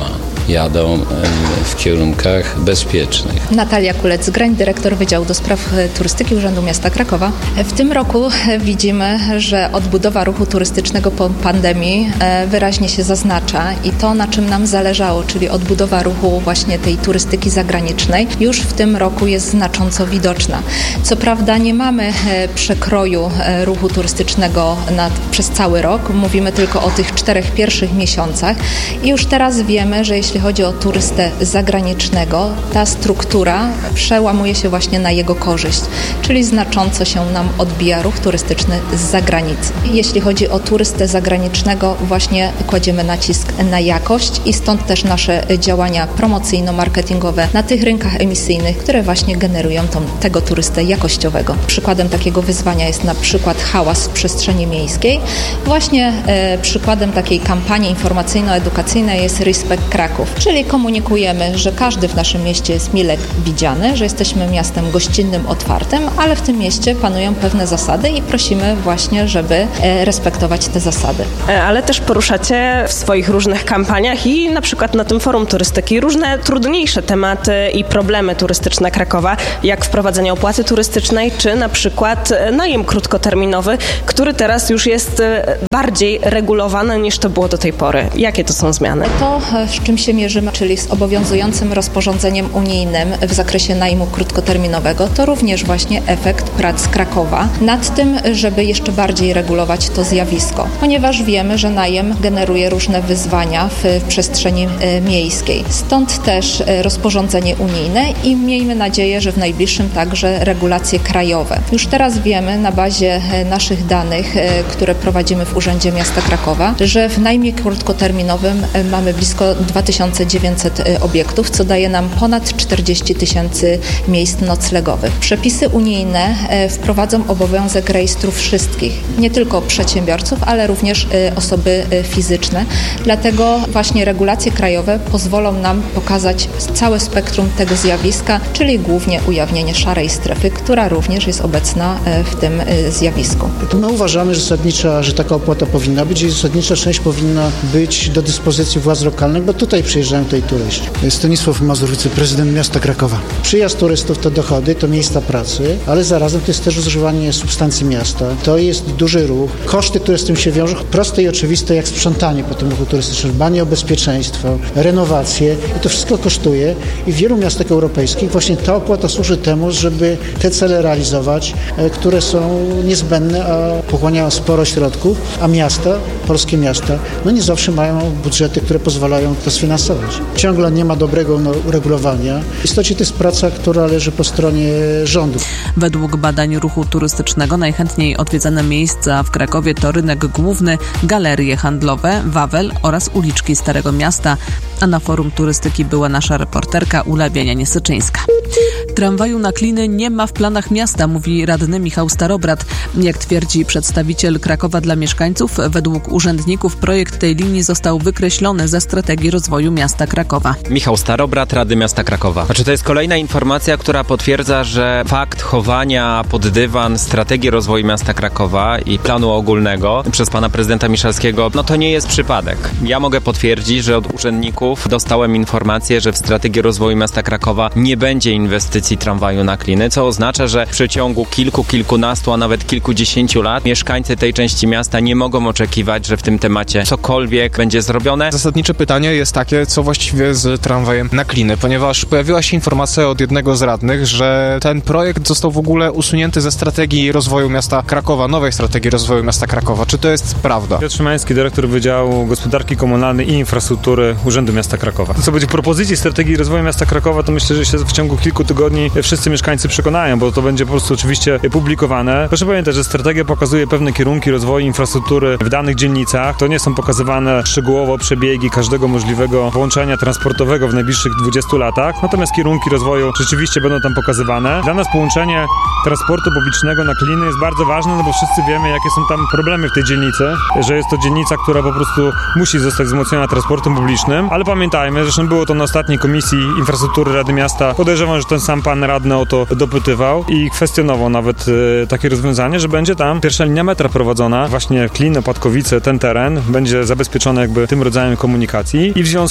jadą w kierunkach bezpiecznych.
Natalia Kulec-Grań, dyrektor Wydziału do Spraw Turystyki Urzędu Miasta Krakowa. W tym roku widzimy, że odbudowa ruchu turystycznego po pandemii wyraźnie się zaznacza i to, na czym nam zależało, czyli odbudowa ruchu właśnie tej turystyki zagranicznej, już w tym roku jest znacząco widoczna. Co prawda nie mamy przekroju ruchu turystycznego na, przez cały rok, mówimy tylko o tych czterech pierwszych miesiącach i już teraz wiemy, że jeśli chodzi o turystę zagranicznego, ta struktura przełamuje się właśnie na jego korzyść, czyli znacząco się nam odbija ruch turystyczny z zagranicy. Jeśli chodzi o turystę zagranicznego, właśnie kładziemy nacisk na jakość i stąd też nasze działania promocyjno-marketingowe na tych rynkach emisyjnych, które właśnie generują tą, tego turystę jakościowego. Przykładem takiego wyzwania jest na przykład hałas w przestrzeni miejskiej. Właśnie e, przykładem takiej kampanii informacyjno-edukacyjnej jest Respect Kraków, czyli komunikujemy, że każdy w naszym mieście jest mile widziany, że jesteśmy miastem gościnnym, otwartym, ale w tym mieście panują pewne zasady i prosimy właśnie, żeby e, respektować te zasady.
Ale też poruszacie w swoich różnych kampaniach i na przykład na tym forum turystyki różne trudniejsze tematy i problemy turystyczne Krakowa, jak wprowadzenie opłaty turystycznej, czy na przykład najem krótkoterminowy, który teraz już jest bardziej regulowany niż to było do tej pory. Jakie to są zmiany?
To, z czym się mierzymy, czyli z obowiązującym rozporządzeniem unijnym w zakresie najmu krótkoterminowego, to również właśnie efekt prac Krakowa nad tym, żeby jeszcze bardziej regulować to zjawisko, ponieważ wiemy, że najem generuje różne wyzwania w, w przestrzeni e, miejskiej. Stąd też e, rozporządzenie unijne i miejmy nadzieję, że w najbliższym także regulacje krajowe. Już teraz wiemy na bazie e, naszych danych, e, które prowadzimy w Urzędzie Miasta Krakowa, że w najmie krótkoterminowym e, mamy blisko dwa tysiące dziewięćset e, obiektów, co daje nam ponad czterdzieści tysięcy miejsc noclegowych. Przepisy unijne e, wprowadzą obowiązek rejestru wszystkich, nie tylko przedsiębiorców, ale również e, osoby e, fizyczne. Dlatego właśnie regulacje krajowe pozwolą nam pokazać całe spektrum tego zjawiska, czyli głównie ujawnienie szarej strefy, która również jest obecna w tym zjawisku.
My uważamy, że zasadnicza, że taka opłata powinna być i zasadnicza część powinna być do dyspozycji władz lokalnych, bo tutaj przyjeżdżają tutaj turyści. Stanisław Mazur, wiceprezydent miasta Krakowa. Przyjazd turystów to dochody, to miejsca pracy, ale zarazem to jest też zużywanie substancji miasta. To jest duży ruch. Koszty, które z tym się wiążą, proste i oczywiste jak sprzątanie po tym ruchu turystycznym, dbanie o bezpieczeństwo, renowacje i to wszystko kosztuje i w wielu miastach europejskich właśnie ta opłata służy temu, żeby te cele realizować, które są niezbędne, a pochłaniają sporo środków, a miasta, polskie miasta, no nie zawsze mają budżety, które pozwalają to sfinansować. Ciągle nie ma dobrego no, uregulowania. W istocie to jest praca, która leży po stronie rządu.
Według badań ruchu turystycznego najchętniej odwiedzane miejsca w Krakowie to rynek główny, galerie handlowe, Wawel oraz uliczki Starego Miasta, a na forum turystyki była nasza reporterka Ula Bienianie-Syczyńska. Tramwaju na Kliny nie ma w planach miasta, mówi radny Michał Starobrat. Jak twierdzi przedstawiciel Krakowa dla mieszkańców, według urzędników projekt tej linii został wykreślony ze strategii rozwoju miasta Krakowa.
Michał Starobrat, Rady Miasta Krakowa. Znaczy to jest kolejna informacja, która potwierdza, że fakt chowania pod dywan strategii rozwoju miasta Krakowa i planu ogólnego przez pana prezydenta Miszalskiego, no to nie jest przypadek. Ja mogę potwierdzić, że od urzędników dostałem informację, że w strategii rozwoju miasta Krakowa nie będzie inwestycji tramwaju na Kliny, co oznacza, że w przeciągu kilku, kilkunastu, a nawet kilkudziesięciu lat mieszkańcy tej części miasta nie mogą oczekiwać, że w tym temacie cokolwiek będzie zrobione.
Zasadnicze pytanie jest takie, co właściwie z tramwajem na Kliny, ponieważ pojawiła się informacja od jednego z radnych, że ten projekt został w ogóle usunięty ze strategii rozwoju miasta Krakowa, nowej strategii rozwoju miasta Krakowa. Czy to jest prawda?
Piotr Szymański, dyrektor Wydziału Gospodarki Komunalnej i Infrastruktury Urzędu Miasta Krakowa. Co będzie propozycji strategii rozwoju miasta Krakowa, to myślę, że się w ciągu kilku tygodni wszyscy mieszkańcy przekonają, bo to będzie po prostu oczywiście publikowane. Proszę pamiętać, że strategia pokazuje pewne kierunki rozwoju infrastruktury w danych dzielnicach. To nie są pokazywane szczegółowo przebiegi każdego możliwego połączenia transportowego w najbliższych dwudziestu latach, natomiast kierunki rozwoju rzeczywiście będą tam pokazywane. Dla nas połączenie transportu publicznego na Kliny jest bardzo ważne, no bo wszyscy wiemy, jakie są tam problemy w tej dzielnicy, że jest to dzielnica, która po prostu musi zostać wzmocniona transportem publicznym, ale pamiętajmy, zresztą było to na ostatniej Komisji Infrastruktury Rady Miasta, podejrzewam, że ten sam pan radny o to dopytywał i kwestionował nawet e, takie rozwiązanie, że będzie tam pierwsza linia metra prowadzona, właśnie Kliny, Opatkowice, ten teren będzie zabezpieczony jakby tym rodzajem komunikacji i w związku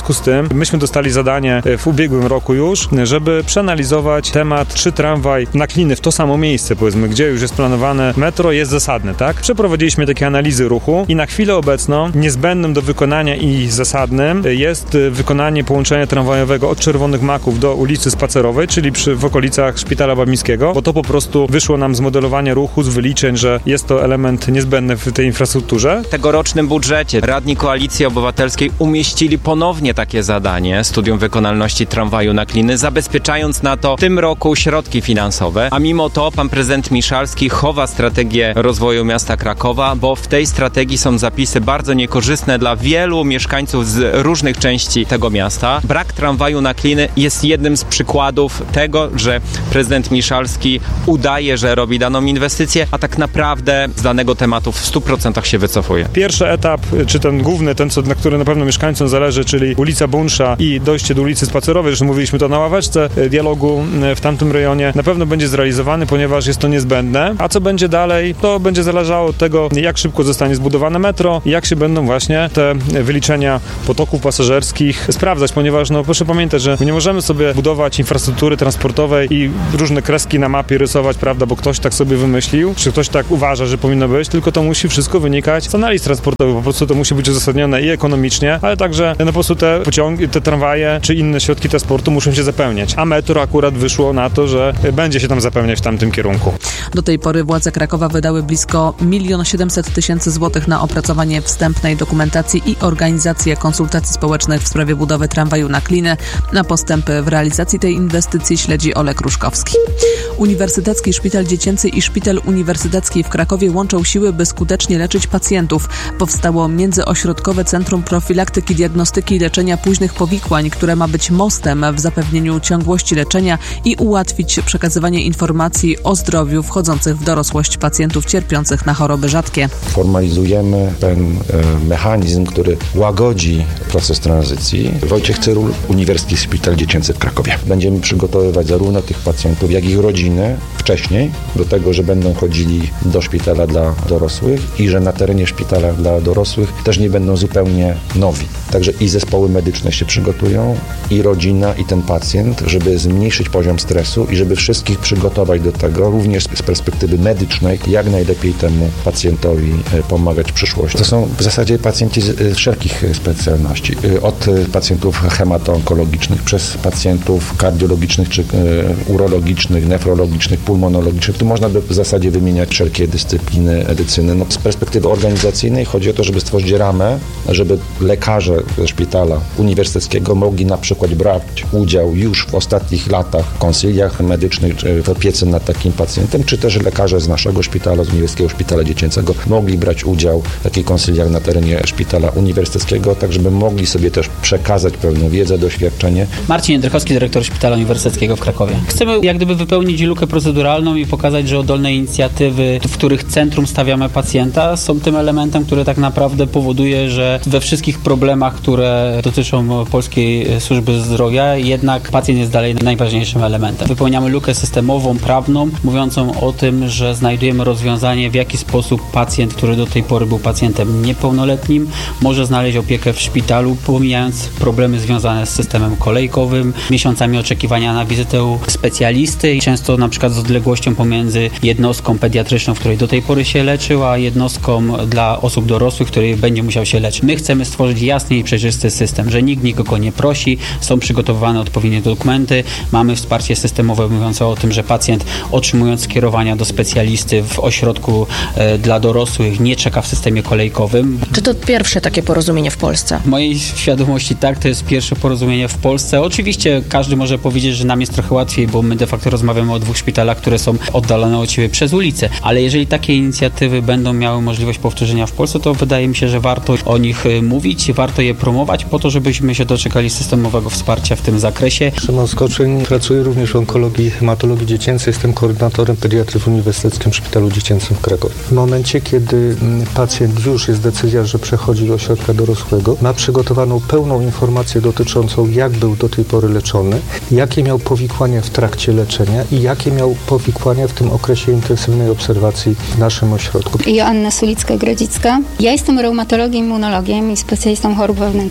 związku z tym myśmy dostali zadanie w ubiegłym roku już, żeby przeanalizować temat, czy tramwaj na Kliny w to samo miejsce, powiedzmy, gdzie już jest planowane metro, jest zasadne, tak? Przeprowadziliśmy takie analizy ruchu i na chwilę obecną niezbędnym do wykonania i zasadnym jest wykonanie połączenia tramwajowego od Czerwonych Maków do ulicy Spacerowej, czyli przy, w okolicach Szpitala Babińskiego, bo to po prostu wyszło nam z modelowania ruchu, z wyliczeń, że jest to element niezbędny w tej infrastrukturze.
W tegorocznym budżecie radni Koalicji Obywatelskiej umieścili ponownie takie zadanie, studium wykonalności tramwaju na Kliny, zabezpieczając na to w tym roku środki finansowe, a mimo to pan prezydent Miszalski chowa strategię rozwoju miasta Krakowa, bo w tej strategii są zapisy bardzo niekorzystne dla wielu mieszkańców z różnych części tego miasta. Brak tramwaju na Kliny jest jednym z przykładów tego, że prezydent Miszalski udaje, że robi daną inwestycję, a tak naprawdę z danego tematu w stu procentach się wycofuje.
Pierwszy etap, czy ten główny, ten, co, na który na pewno mieszkańcom zależy, czyli ulica Bunsza i dojście do ulicy Spacerowej, zresztą mówiliśmy to na ławeczce dialogu w tamtym rejonie, na pewno będzie zrealizowany, ponieważ jest to niezbędne. A co będzie dalej, to będzie zależało od tego, jak szybko zostanie zbudowane metro, jak się będą właśnie te wyliczenia potoków pasażerskich sprawdzać, ponieważ no proszę pamiętać, że my nie możemy sobie budować infrastruktury transportowej i różne kreski na mapie rysować, prawda, bo ktoś tak sobie wymyślił, czy ktoś tak uważa, że powinno być, tylko to musi wszystko wynikać z analiz transportowych, po prostu to musi być uzasadnione i ekonomicznie, ale także no po prostu te pociągi, te tramwaje, czy inne środki transportu muszą się zapełniać, a metro akurat wyszło na to, że będzie się tam zapełniać w tamtym kierunku.
Do tej pory władze Krakowa wydały blisko milion siedemset tysięcy złotych na opracowanie wstępnej dokumentacji i organizację konsultacji społecznych w sprawie budowy tramwaju na Kliny. Na postępy w realizacji tej inwestycji śledzi Olek Ruszkowski. Uniwersytecki Szpital Dziecięcy i Szpital Uniwersytecki w Krakowie łączą siły, by skutecznie leczyć pacjentów. Powstało Międzyośrodkowe Centrum Profilaktyki, Diagnostyki i Leczenia Późnych Powikłań, które ma być mostem w zapewnieniu ciągłości leczenia i ułatwić przekazywanie informacji o zdrowiu wchodzących w dorosłość pacjentów cierpiących na choroby rzadkie.
Formalizujemy ten e, mechanizm, który łagodzi proces tranzycji. Wojciech Cyrul, Uniwersytecki Szpital Dziecięcy w Krakowie. Będziemy przygotowywać zarówno tych pacjentów, jak i ich rodziny wcześniej do tego, że będą chodzili do szpitala dla dorosłych i że na terenie szpitala dla dorosłych też nie będą zupełnie nowi. Także i zespoły medyczne się przygotują, i rodzina, i ten pacjent, żeby zmniejszyć poziom stresu i żeby wszystkich przygotować do tego, również z perspektywy medycznej, jak najlepiej temu pacjentowi pomagać w przyszłości. To są w zasadzie pacjenci z wszelkich specjalności. Od pacjentów hematoonkologicznych, przez pacjentów kardiologicznych, czy urologicznych, nefrologicznych, pulmonologicznych. Tu można w zasadzie wymieniać wszelkie dyscypliny medycyny. No, z perspektywy organizacyjnej chodzi o to, żeby stworzyć ramę, żeby lekarze ze szpitala uniwersyteckiego mogli na przykład brać udział już w ostatnich latach w konsyliach medycznych, czy w opiece nad takim pacjentem, czy też lekarze z naszego szpitala, z Uniwersyteckiego Szpitala Dziecięcego mogli brać udział w takich konsyliach na terenie szpitala uniwersyteckiego, tak żeby mogli sobie też przekazać pewną wiedzę, doświadczenie.
Marcin Jędrychowski, dyrektor Szpitala Uniwersyteckiego w Krakowie. Chcemy jak gdyby wypełnić lukę proceduralną i pokazać, że oddolne inicjatywy, w których centrum stawiamy pacjenta, są tym elementem, który tak naprawdę powoduje, że we wszystkich problemach, które dotyczą polskiej służby zdrowia, jednak pacjent jest dalej najważniejszym elementem. Wypełniamy lukę systemową, prawną, mówiącą o tym, że znajdujemy rozwiązanie, w jaki sposób pacjent, który do tej pory był pacjentem niepełnoletnim, może znaleźć opiekę w szpitalu, pomijając problemy związane z systemem kolejkowym, miesiącami oczekiwania na wizytę u specjalisty, często na przykład z odległością pomiędzy jednostką pediatryczną, w której do tej pory się leczył, a jednostką dla osób dorosłych, w której będzie musiał się leczyć. My chcemy stworzyć jasny i przejrzysty system, że nikt nikogo nie prosi, są przygotowane odpowiednie dokumenty, mamy wsparcie systemowe mówiące o tym, że pacjent otrzymując skierowania do specjalisty w ośrodku e, dla dorosłych nie czeka w systemie kolejkowym.
Czy to pierwsze takie porozumienie w Polsce?
W mojej świadomości tak, to jest pierwsze porozumienie w Polsce. Oczywiście każdy może powiedzieć, że nam jest trochę łatwiej, bo my de facto rozmawiamy o dwóch szpitalach, które są oddalone od siebie przez ulicę, ale jeżeli takie inicjatywy będą miały możliwość powtórzenia w Polsce, to wydaje mi się, że warto o nich mówić, warto je promować po to, żebyśmy się doczekali systemowego wsparcia w tym zakresie.
Szymon Skoczyń, pracuję również w onkologii, hematologii dziecięcej, jestem koordynatorem pediatry w Uniwersyteckim Szpitalu Dziecięcym w Krakowie. W momencie, kiedy pacjent już jest decyzja, że przechodzi do ośrodka dorosłego, ma przygotowaną pełną informację dotyczącą, jak był do tej pory leczony, jakie miał powikłania w trakcie leczenia i jakie miał powikłania w tym okresie intensywnej obserwacji w naszym ośrodku.
Joanna Sulicka-Grodzicka. Ja jestem reumatologiem, immunologiem i specjalistą chorób wewnętrznych.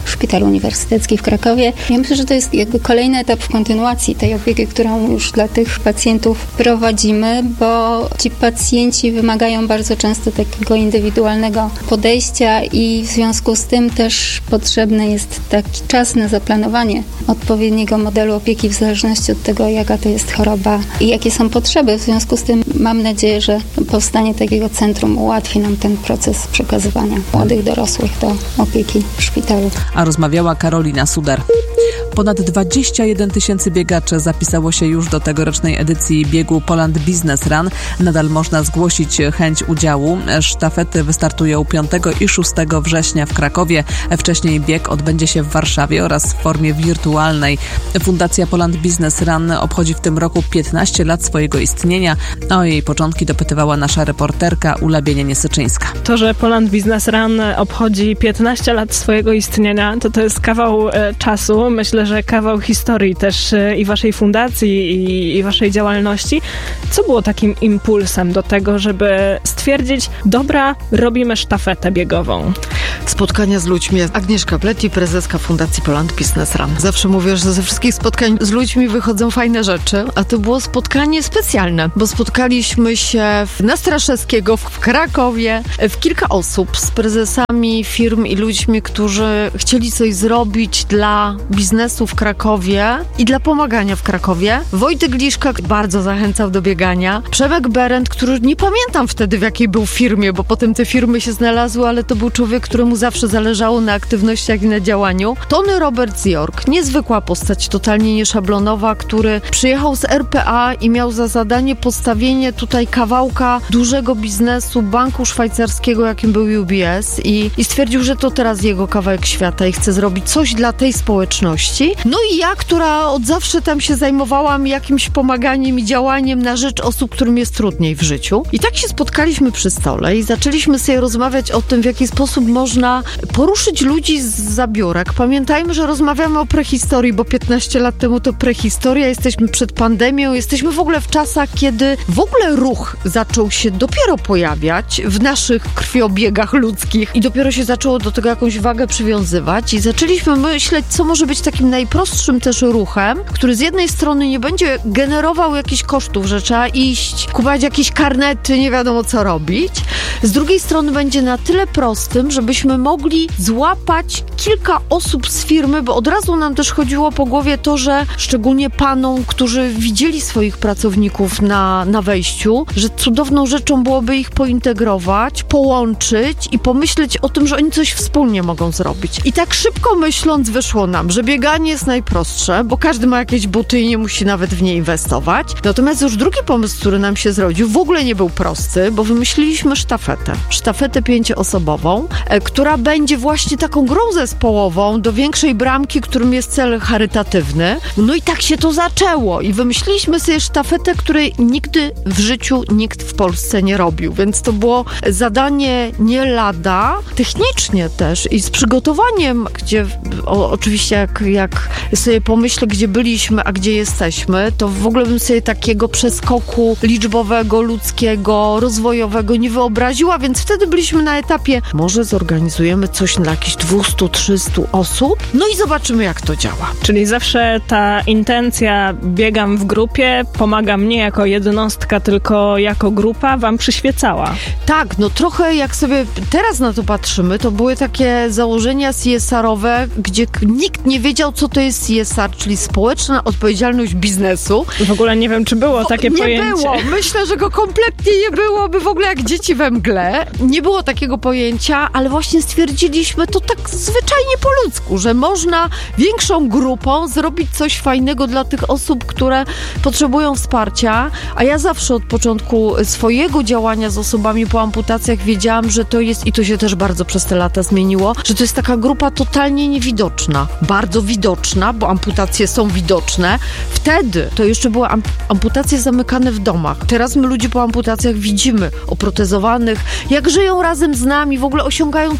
Szpitalu Uniwersyteckim w Krakowie. Ja myślę, że to jest jakby kolejny etap w kontynuacji tej opieki, którą już dla tych pacjentów prowadzimy, bo ci pacjenci wymagają bardzo często takiego indywidualnego podejścia i w związku z tym też potrzebny jest taki czas na zaplanowanie odpowiedniego modelu opieki w zależności od tego, jaka to jest choroba i jakie są potrzeby. W związku z tym mam nadzieję, że powstanie takiego centrum ułatwi nam ten proces przekazywania młodych dorosłych do opieki w szpitalu.
A rozmawiała Karolina Suder. Ponad dwadzieścia jeden tysięcy biegaczy zapisało się już do tegorocznej edycji biegu Poland Business Run. Nadal można zgłosić chęć udziału. Sztafety wystartują piątego i szóstego września w Krakowie. Wcześniej bieg odbędzie się w Warszawie oraz w formie wirtualnej. Fundacja Poland Business Run obchodzi w tym roku piętnaście lat swojego istnienia. O jej początki dopytywała nasza reporterka Ula Bienienie-Syczyńska.
To, że Poland Business Run obchodzi piętnaście lat swojego istnienia, to to jest kawał e, czasu. Myślę, że kawał historii też e, i waszej fundacji i, i waszej działalności. Co było takim impulsem do tego, żeby stwierdzić, dobra, robimy sztafetę biegową?
Spotkania z ludźmi. Agnieszka Pleti, prezeska Fundacji Poland Business Run. Zawsze mówię, że ze wszystkich spotkań z ludźmi wychodzą fajne rzeczy, a to było spotkanie specjalne, bo spotkaliśmy się na Straszewskiego w Krakowie w kilka osób z prezesami firm i ludźmi, którzy chcieli coś zrobić dla biznesu w Krakowie i dla pomagania w Krakowie. Wojtek Liszka bardzo zachęcał do biegania. Przemek Berend, który nie pamiętam wtedy w jakiej był firmie, bo potem te firmy się znalazły, ale to był człowiek, któremu zawsze zależało na aktywnościach i na działaniu. Tony Robert z York, niezwykła postać, totalnie nieszablonowa, który przyjechał z R P A i miał za zadanie postawienie tutaj kawałka dużego biznesu banku szwajcarskiego, jakim był U B S i, i stwierdził, że to teraz jego kawałek świata i chce zrobić coś dla tej społeczności. No i ja, która od zawsze tam się zajmowałam jakimś pomaganiem i działaniem na rzecz osób, którym jest trudniej w życiu. I tak się spotkaliśmy przy stole i zaczęliśmy sobie rozmawiać o tym, w jaki sposób można poruszyć ludzi z zabiórek. Pamiętajmy, że rozmawiamy o prehistorii, bo piętnaście lat temu to prehistoria, jesteśmy przed pandemią, jesteśmy w ogóle w czasach, kiedy w ogóle ruch zaczął się dopiero pojawiać w naszych krwiobiegach ludzkich i dopiero się zaczęło do tego jakąś wagę przywiązywać i zaczęliśmy myśleć, co może być takim najprostszym też ruchem, który z jednej strony nie będzie generował jakichś kosztów, że trzeba iść, kupować jakieś karnety, nie wiadomo co robić. Z drugiej strony będzie na tyle prostym, żebyśmy mogli złapać kilka osób z firmy, bo od razu nam też chodziło po głowie to, że szczególnie panom, którzy widzieli swoich pracowników na, na wejściu, że cudowną rzeczą byłoby ich pointegrować, połączyć i pomyśleć o tym, że oni coś wspólnie mogą zrobić. I tak szybko myśląc wyszło nam, że bieganie jest najprostsze, bo każdy ma jakieś buty i nie musi nawet w nie inwestować. Natomiast już drugi pomysł, który nam się zrodził, w ogóle nie był prosty, bo wymyśliliśmy sztafetę. Sztafetę pięcioosobową, e, która będzie właśnie taką grą zespołową do większej bramki, którym jest cel charytatywny. No i tak się to zaczęło i wymyśliliśmy sobie sztafetę, której nigdy w życiu nikt w Polsce nie robił, więc to było zadanie nie lada, technicznie też i z przygotowaniem, gdzie o, oczywiście jak, jak sobie pomyślę, gdzie byliśmy, a gdzie jesteśmy, to w ogóle bym sobie takiego przeskoku liczbowego, ludzkiego, rozwojowego nie wyobraziła, więc wtedy byliśmy na etapie, może zorganizujemy coś dla jakichś dwieście trzysta osób, no i zobaczymy, jak to działa.
Czyli zawsze ta intencja biegam w grupie, pomagam nie jako jednostka, tylko jako grupa wam przyświecała.
Tak, no trochę jak sobie teraz na to patrzymy, to były takie założenia C S R-owe, gdzie nikt nie wiedział, co to jest C S R, czyli społeczna odpowiedzialność biznesu.
W ogóle nie wiem, czy było takie
nie
pojęcie.
Nie było. Myślę, że go kompletnie nie było, by w ogóle jak dzieci we mgle. Nie było takiego pojęcia, ale właśnie stwierdziliśmy to tak zwyczajnie po ludzku, że można większą grupą zrobić coś fajnego dla tych osób, które potrzebują wsparcia, a ja zawsze od początku swojego działania z osobami po amputacjach wiedziałam, że to jest, i to się też bardzo przez te lata zmieniło, że to jest taka grupa totalnie niewidoczna. Bardzo widoczna, bo amputacje są widoczne. Wtedy to jeszcze były amp- amputacje zamykane w domach. Teraz my ludzi po amputacjach widzimy, oprotezowanych, jak żyją razem z nami, w ogóle osiągają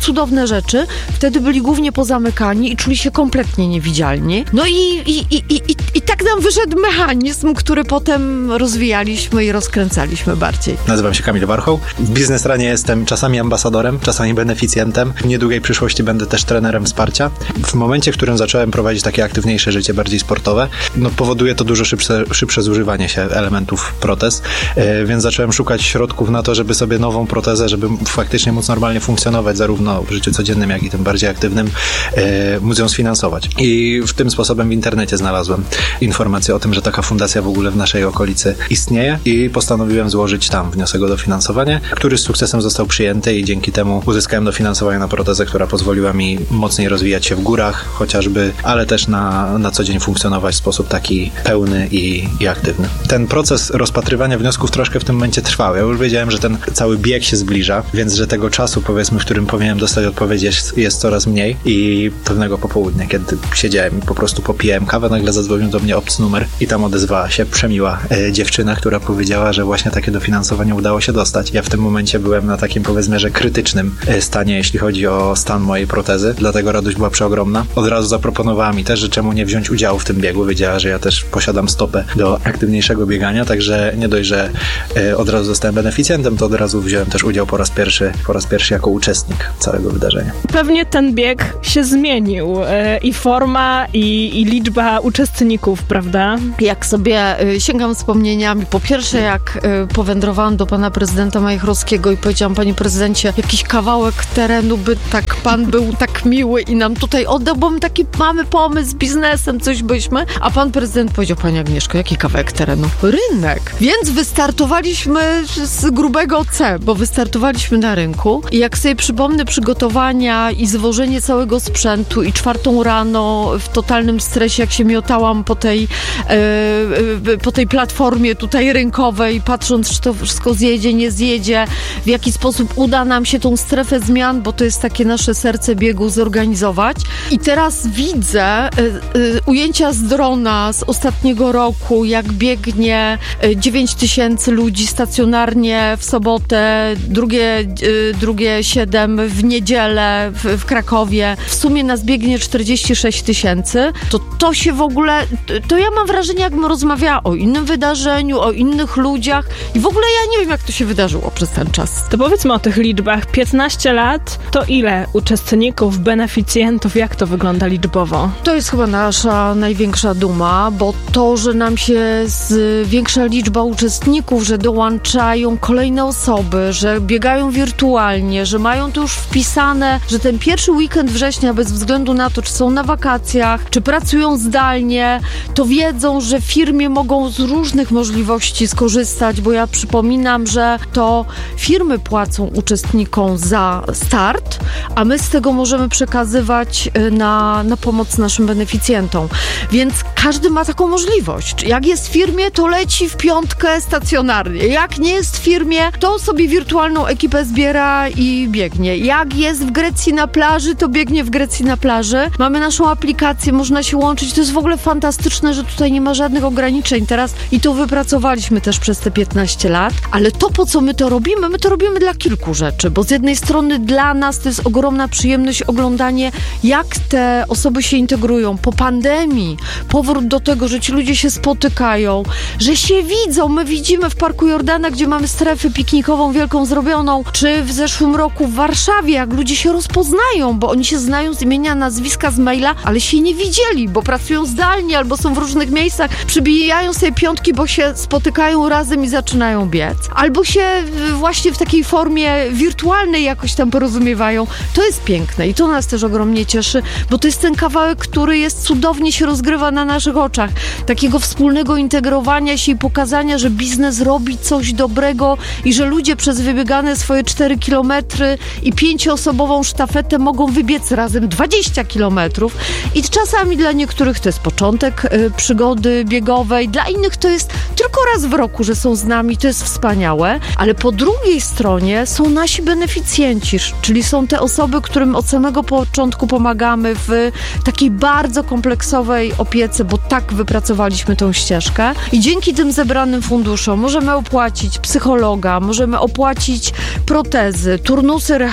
cudowne rzeczy. Wtedy byli głównie pozamykani i czuli się kompletnie niewidzialni. No i, i, i, i, i tak nam wyszedł mechanizm, który potem rozwijaliśmy i rozkręcaliśmy bardziej.
Nazywam się Kamil Warchoł. W biznesranie jestem czasami ambasadorem, czasami beneficjentem. W niedługiej przyszłości będę też trenerem wsparcia. W momencie, w którym zacząłem prowadzić takie aktywniejsze życie, bardziej sportowe, no powoduje to dużo szybsze, szybsze zużywanie się elementów protez, yy, więc zacząłem szukać środków na to, żeby sobie nową protezę, żeby faktycznie móc normalnie funkcjonować zarówno w życiu codziennym, jak i tym bardziej aktywnym, yy, móc ją sfinansować. I w tym sposobem w internecie znalazłem informację o tym, że taka fundacja w ogóle w naszej okolicy istnieje i postanowiłem złożyć tam wniosek o dofinansowanie, który z sukcesem został przyjęty i dzięki temu uzyskałem dofinansowanie na protezę, która pozwoliła mi mocniej rozwijać się w górach chociażby, ale też na, na co dzień funkcjonować w sposób taki pełny i, i aktywny. Ten proces rozpatrywania wniosków troszkę w tym momencie trwał. Ja już wiedziałem, że ten cały bieg się zbliża, więc że tego czasu, powiedzmy, w którym powinienem dostać odpowiedź jest, jest coraz mniej i pewnego popołudnia, kiedy siedziałem i po prostu popijałem kawę, nagle zadzwonił do mnie obcy numer i tam odezwała się przemiła e, dziewczyna, która powiedziała, że właśnie takie dofinansowanie udało się dostać. Ja w tym momencie byłem na takim, powiedzmy, że krytycznym e, stanie, jeśli chodzi o stan mojej protezy, dlatego radość była przeogromna. Od razu zaproponowała mi też, że czemu nie wziąć udziału w tym biegu. Wiedziała, że ja też posiadam stopę do aktywniejszego biegania, także nie dość, że e, od razu zostałem beneficjentem, to od razu wziąłem też udział po raz pierwszy, po raz pierwszy jako uczestnik całego wydarzenia.
Pewnie ten bieg się zmienił e, i forma, i, i liczba uczestników, prawda?
Jak sobie y, sięgam wspomnieniami, po pierwsze jak y, powędrowałam do pana prezydenta Majchrowskiego i powiedziałam: panie prezydencie, jakiś kawałek terenu by tak pan był tak miły i nam tutaj oddał, bo my taki mamy pomysł z biznesem, coś byśmy. A pan prezydent powiedział: pani Agnieszko, jaki kawałek terenu? Rynek. Więc wystartowaliśmy z grubego C, bo wystartowaliśmy na rynku i jak sobie przypomnę przygotowania i zwożenie całego sprzętu i czwartą rano w totalnym stresie, jak się miotałam po tej Yy, po tej platformie tutaj rynkowej, patrząc, czy to wszystko zjedzie, nie zjedzie, w jaki sposób uda nam się tą strefę zmian, bo to jest takie nasze serce biegu, zorganizować. I teraz widzę yy, yy, ujęcia z drona z ostatniego roku, jak biegnie yy, dziewięć tysięcy ludzi stacjonarnie w sobotę, drugie, yy, drugie siedem w niedzielę w, w Krakowie. W sumie nas biegnie czterdzieści sześć tysięcy. To to się w ogóle, to ja mam wrażenie, jakbym rozmawiała o innym wydarzeniu, o innych ludziach i w ogóle ja nie wiem, jak to się wydarzyło przez ten czas.
To powiedzmy o tych liczbach. piętnaście lat to ile uczestników, beneficjentów, jak to wygląda liczbowo?
To jest chyba nasza największa duma, bo to, że nam się zwiększa liczba uczestników, że dołączają kolejne osoby, że biegają wirtualnie, że mają to już wpisane, że ten pierwszy weekend września, bez względu na to, czy są na wakacjach, czy pracują zdalnie, to wiedzą, że w firmie mogą z różnych możliwości skorzystać, bo ja przypominam, że to firmy płacą uczestnikom za start, a my z tego możemy przekazywać na, na pomoc naszym beneficjentom. Więc każdy ma taką możliwość. Jak jest w firmie, to leci w piątkę stacjonarnie. Jak nie jest w firmie, to sobie wirtualną ekipę zbiera i biegnie. Jak jest w Grecji na plaży, to biegnie w Grecji na plaży. Mamy naszą aplikację, można się łączyć. To jest w ogóle fantastyczne, że tutaj nie ma żadnych ograniczeń teraz i to wypracowaliśmy też przez te piętnaście lat, ale to, po co my to robimy, my to robimy dla kilku rzeczy, bo z jednej strony dla nas to jest ogromna przyjemność oglądanie, jak te osoby się integrują po pandemii, powrót do tego, że ci ludzie się spotykają, że się widzą, my widzimy w Parku Jordana, gdzie mamy strefę piknikową wielką zrobioną, czy w zeszłym roku w Warszawie, jak ludzie się rozpoznają, bo oni się znają z imienia, nazwiska, z maila, ale się nie widzieli, bo pracują zdalnie albo są w różnych miejscach, przybijają sobie piątki, bo się spotykają razem i zaczynają biec. Albo się właśnie w takiej formie wirtualnej jakoś tam porozumiewają. To jest piękne i to nas też ogromnie cieszy, bo to jest ten kawałek, który jest cudownie się rozgrywa na naszych oczach. Takiego wspólnego integrowania się i pokazania, że biznes robi coś dobrego i że ludzie przez wybiegane swoje cztery kilometry i pięcioosobową sztafetę mogą wybiec razem dwadzieścia kilometrów i czasami dla niektórych to jest początek y, przygody biegowej, dla innych to jest tylko raz w roku, że są z nami, to jest wspaniałe, ale po drugiej stronie są nasi beneficjenci, czyli są te osoby, którym od samego początku pomagamy w takiej bardzo kompleksowej opiece, bo tak wypracowaliśmy tą ścieżkę i dzięki tym zebranym funduszom możemy opłacić psychologa, możemy opłacić protezy, turnusy rehabilitacyjne,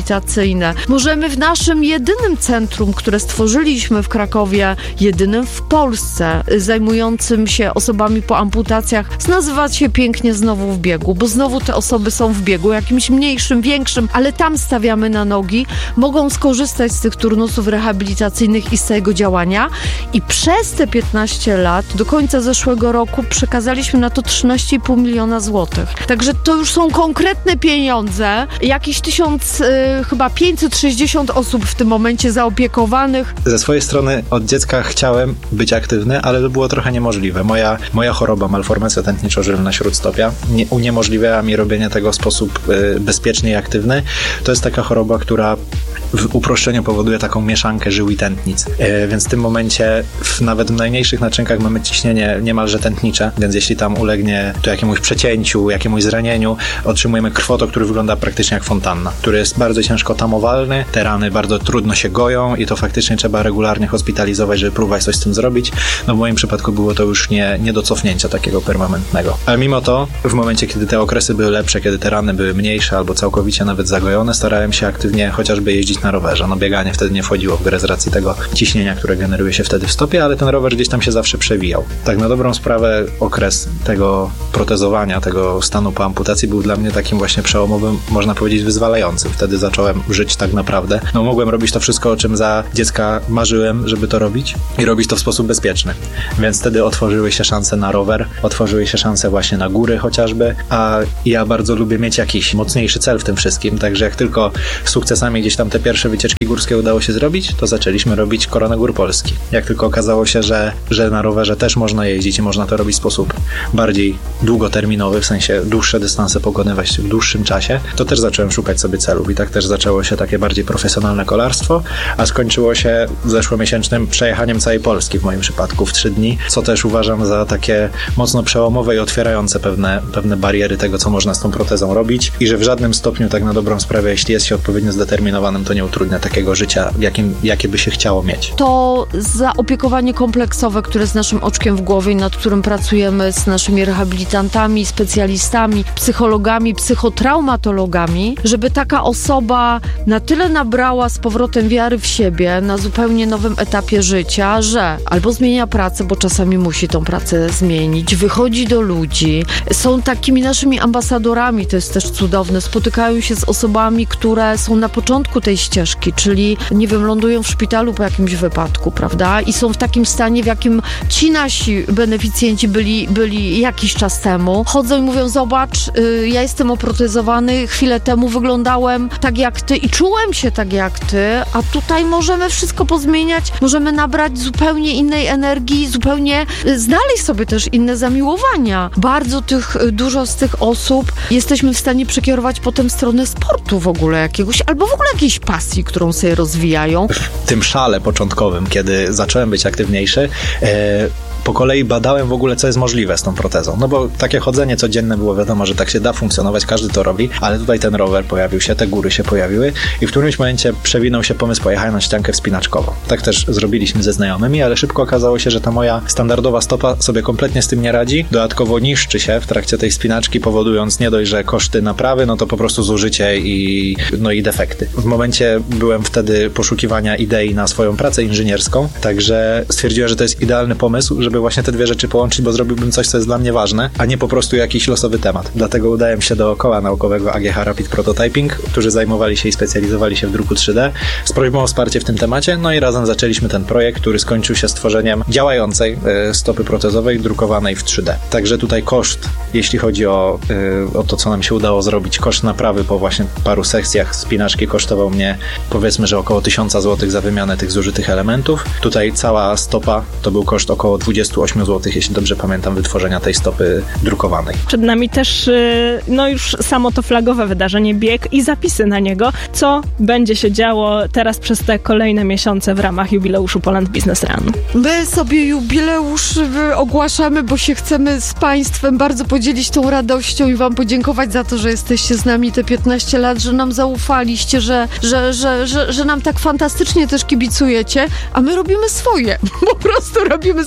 rehabilitacyjne. Możemy w naszym jedynym centrum, które stworzyliśmy w Krakowie, jedynym w Polsce, zajmującym się osobami po amputacjach, nazywać się pięknie Znowu w biegu, bo znowu te osoby są w biegu, jakimś mniejszym, większym, ale tam stawiamy na nogi, mogą skorzystać z tych turnusów rehabilitacyjnych i z tego działania i przez te piętnaście lat, do końca zeszłego roku przekazaliśmy na to trzynaście i pół miliona złotych. Także to już są konkretne pieniądze, jakieś tysiąc, y, chyba pięćset sześćdziesiąt osób w tym momencie zaopiekowanych.
Ze swojej strony od dziecka chciałem być aktywny, ale to było trochę niemożliwe. Moja, moja choroba, malformacja tętniczo-żylna śródstopia, nie, uniemożliwiała mi robienie tego w sposób y, bezpieczny i aktywny. To jest taka choroba, która w uproszczeniu powoduje taką mieszankę żył i tętnic. E, więc w tym momencie w, nawet w najmniejszych naczynkach mamy ciśnienie niemalże tętnicze, więc jeśli tam ulegnie to jakiemuś przecięciu, jakiemuś zranieniu, otrzymujemy krwotok, który wygląda praktycznie jak fontanna, który jest bardzo ciężko tamowalny, te rany bardzo trudno się goją i to faktycznie trzeba regularnie hospitalizować, żeby próbować coś z tym zrobić. No w moim przypadku było to już nie, nie do cofnięcia takiego permanentnego. Ale mimo to, w momencie, kiedy te okresy były lepsze, kiedy te rany były mniejsze albo całkowicie nawet zagojone, starałem się aktywnie chociażby jeździć na rowerze. No bieganie wtedy nie wchodziło w grę z racji tego ciśnienia, które generuje się wtedy w stopie, ale ten rower gdzieś tam się zawsze przewijał. Tak na dobrą sprawę okres tego protezowania, tego stanu po amputacji był dla mnie takim właśnie przełomowym, można powiedzieć wyzwalającym. Wtedy zacząłem żyć tak naprawdę. No mogłem robić to wszystko, o czym za dziecka marzyłem, żeby to robić i robić to w sposób bezpieczny. Więc wtedy otworzyły się szanse na rower, otworzyły się szanse właśnie na góry chociażby, a ja bardzo lubię mieć jakiś mocniejszy cel w tym wszystkim, także jak tylko sukcesami gdzieś tam te pierwsze wycieczki górskie udało się zrobić, to zaczęliśmy robić Koronę Gór Polski. Jak tylko okazało się, że, że na rowerze też można jeździć i można to robić w sposób bardziej długoterminowy, w sensie dłuższe dystanse pokonywać w dłuższym czasie, to też zacząłem szukać sobie celów i tak też zaczęło się takie bardziej profesjonalne kolarstwo, a skończyło się zeszłomiesięcznym przejechaniem całej Polski w moim przypadku w trzy dni, co też uważam za takie mocno przełomowe i otwierające pewne, pewne bariery tego, co można z tą protezą robić i że w żadnym stopniu tak na dobrą sprawę, jeśli jest się odpowiednio zdeterminowanym, to nie utrudnia takiego życia, jakim, jakie by się chciało mieć.
To zaopiekowanie kompleksowe, które jest naszym oczkiem w głowie, nad którym pracujemy z naszymi rehabilitantami, specjalistami, psychologami, psychotraumatologami, żeby taka osoba na tyle nabrała z powrotem wiary w siebie na zupełnie nowym etapie życia, że albo zmienia pracę, bo czasami musi tą pracę zmienić, wychodzi do ludzi, są takimi naszymi ambasadorami, to jest też cudowne, spotykają się z osobami, które są na początku tej ścieżki, czyli nie wiem, lądują w szpitalu po jakimś wypadku, prawda? I są w takim stanie, w jakim ci nasi beneficjenci byli, byli jakiś czas temu. Chodzą i mówią, zobacz, y, ja jestem oprotezowany, chwilę temu wyglądałem tak jak ty i czułem się tak jak ty, a tutaj możemy wszystko pozmieniać, możemy nabrać zupełnie innej energii, zupełnie y, znaleźć sobie też inne zamiłowania. Bardzo tych, y, dużo z tych osób jesteśmy w stanie przekierować potem w stronę sportu w ogóle jakiegoś, albo w ogóle jakiejś pasji, którą sobie rozwijają.
W tym szale początkowym, kiedy zacząłem być aktywniejszy, e, po kolei badałem w ogóle, co jest możliwe z tą protezą. No bo takie chodzenie codzienne było wiadomo, że tak się da funkcjonować, każdy to robi, ale tutaj ten rower pojawił się, te góry się pojawiły i w którymś momencie przewinął się pomysł pojechania na ściankę wspinaczkową. Tak też zrobiliśmy ze znajomymi, ale szybko okazało się, że ta moja standardowa stopa sobie kompletnie z tym nie radzi. Dodatkowo niszczy się w trakcie tej wspinaczki, powodując nie dość, że koszty naprawy, no to po prostu zużycie i, no i defekty. W momencie byłem wtedy poszukiwania idei na swoją pracę inżynierską, także stwierdziłem, że to jest idealny pomysł, żeby właśnie te dwie rzeczy połączyć, bo zrobiłbym coś, co jest dla mnie ważne, a nie po prostu jakiś losowy temat. Dlatego udałem się do koła naukowego A G H Rapid Prototyping, którzy zajmowali się i specjalizowali się w druku trzy D, z prośbą o wsparcie w tym temacie, no i razem zaczęliśmy ten projekt, który skończył się stworzeniem działającej y, stopy protezowej, drukowanej w trzy D. Także tutaj koszt, jeśli chodzi o, y, o to, co nam się udało zrobić, koszt naprawy po właśnie paru sekcjach spinaczki kosztował mnie, powiedzmy, że około tysiąc złotych za wymianę tych zużytych elementów. Tutaj cała stopa to był koszt około dwadzieścia osiem złotych, jeśli dobrze pamiętam, wytworzenia tej stopy drukowanej.
Przed nami też no już samo to flagowe wydarzenie, bieg i zapisy na niego. Co będzie się działo teraz przez te kolejne miesiące w ramach jubileuszu Poland Business Run?
My sobie jubileusz ogłaszamy, bo się chcemy z Państwem bardzo podzielić tą radością i Wam podziękować za to, że jesteście z nami te piętnaście lat, że nam zaufaliście, że, że, że, że, że nam tak fantastycznie też kibicujecie, a my robimy swoje. Po prostu robimy swoje, czyli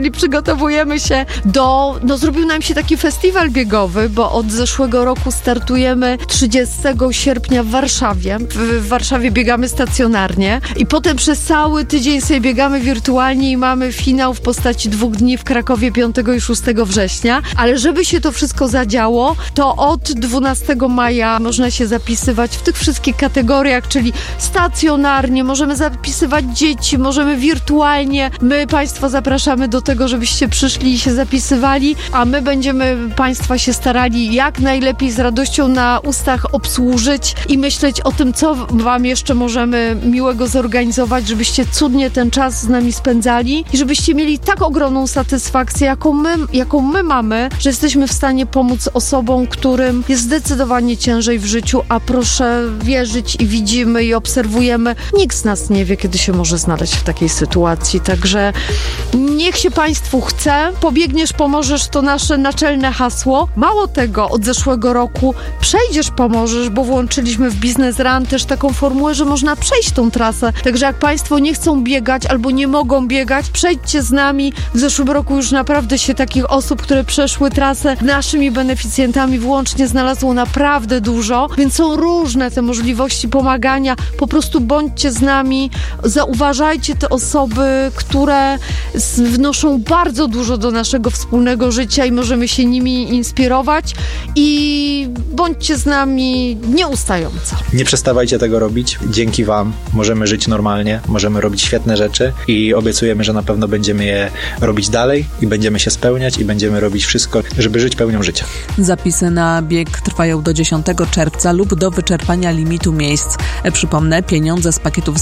czyli przygotowujemy się do, no zrobił nam się taki festiwal biegowy, bo od zeszłego roku startujemy trzydziestego sierpnia w Warszawie. W, w Warszawie biegamy stacjonarnie i potem przez cały tydzień sobie biegamy wirtualnie i mamy finał w postaci dwóch dni w Krakowie piątego i szóstego września, ale żeby się to wszystko zadziało, to od dwunastego maja można się zapisywać w tych wszystkich kategoriach, czyli stacjonarnie, możemy zapisywać dzieci, możemy wirtualnie. My Państwa zapraszamy do tego, żebyście przyszli i się zapisywali, a my będziemy Państwa się starali jak najlepiej z radością na ustach obsłużyć i myśleć o tym, co Wam jeszcze możemy miłego zorganizować, żebyście cudnie ten czas z nami spędzali i żebyście mieli tak ogromną satysfakcję, jaką my, jaką my mamy, że jesteśmy w stanie pomóc osobom, którym jest zdecydowanie ciężej w życiu, a proszę wierzyć i widzimy i obserwujemy. Nikt z nas nie wie, kiedy się może znaleźć w takiej sytuacji, także niech się Państwu chce. Pobiegniesz, pomożesz, to nasze naczelne hasło. Mało tego, od zeszłego roku przejdziesz, pomożesz, bo włączyliśmy w Biznes Run też taką formułę, że można przejść tą trasę. Także jak Państwo nie chcą biegać albo nie mogą biegać, przejdźcie z nami. W zeszłym roku już naprawdę się takich osób, które przeszły trasę naszymi beneficjentami włącznie znalazło naprawdę dużo, więc są różne te możliwości pomagania. Po prostu bądźcie z nami, zauważajcie te osoby, które wnoszą bardzo dużo do naszego wspólnego życia i możemy się nimi inspirować i bądźcie z nami nieustająco.
Nie przestawajcie tego robić. Dzięki Wam możemy żyć normalnie, możemy robić świetne rzeczy i obiecujemy, że na pewno będziemy je robić dalej i będziemy się spełniać i będziemy robić wszystko, żeby żyć pełnią życia.
Zapisy na bieg trwają do dziesiątego czerwca lub do wyczerpania limitu miejsc. Przypomnę, pieniądze z pakietu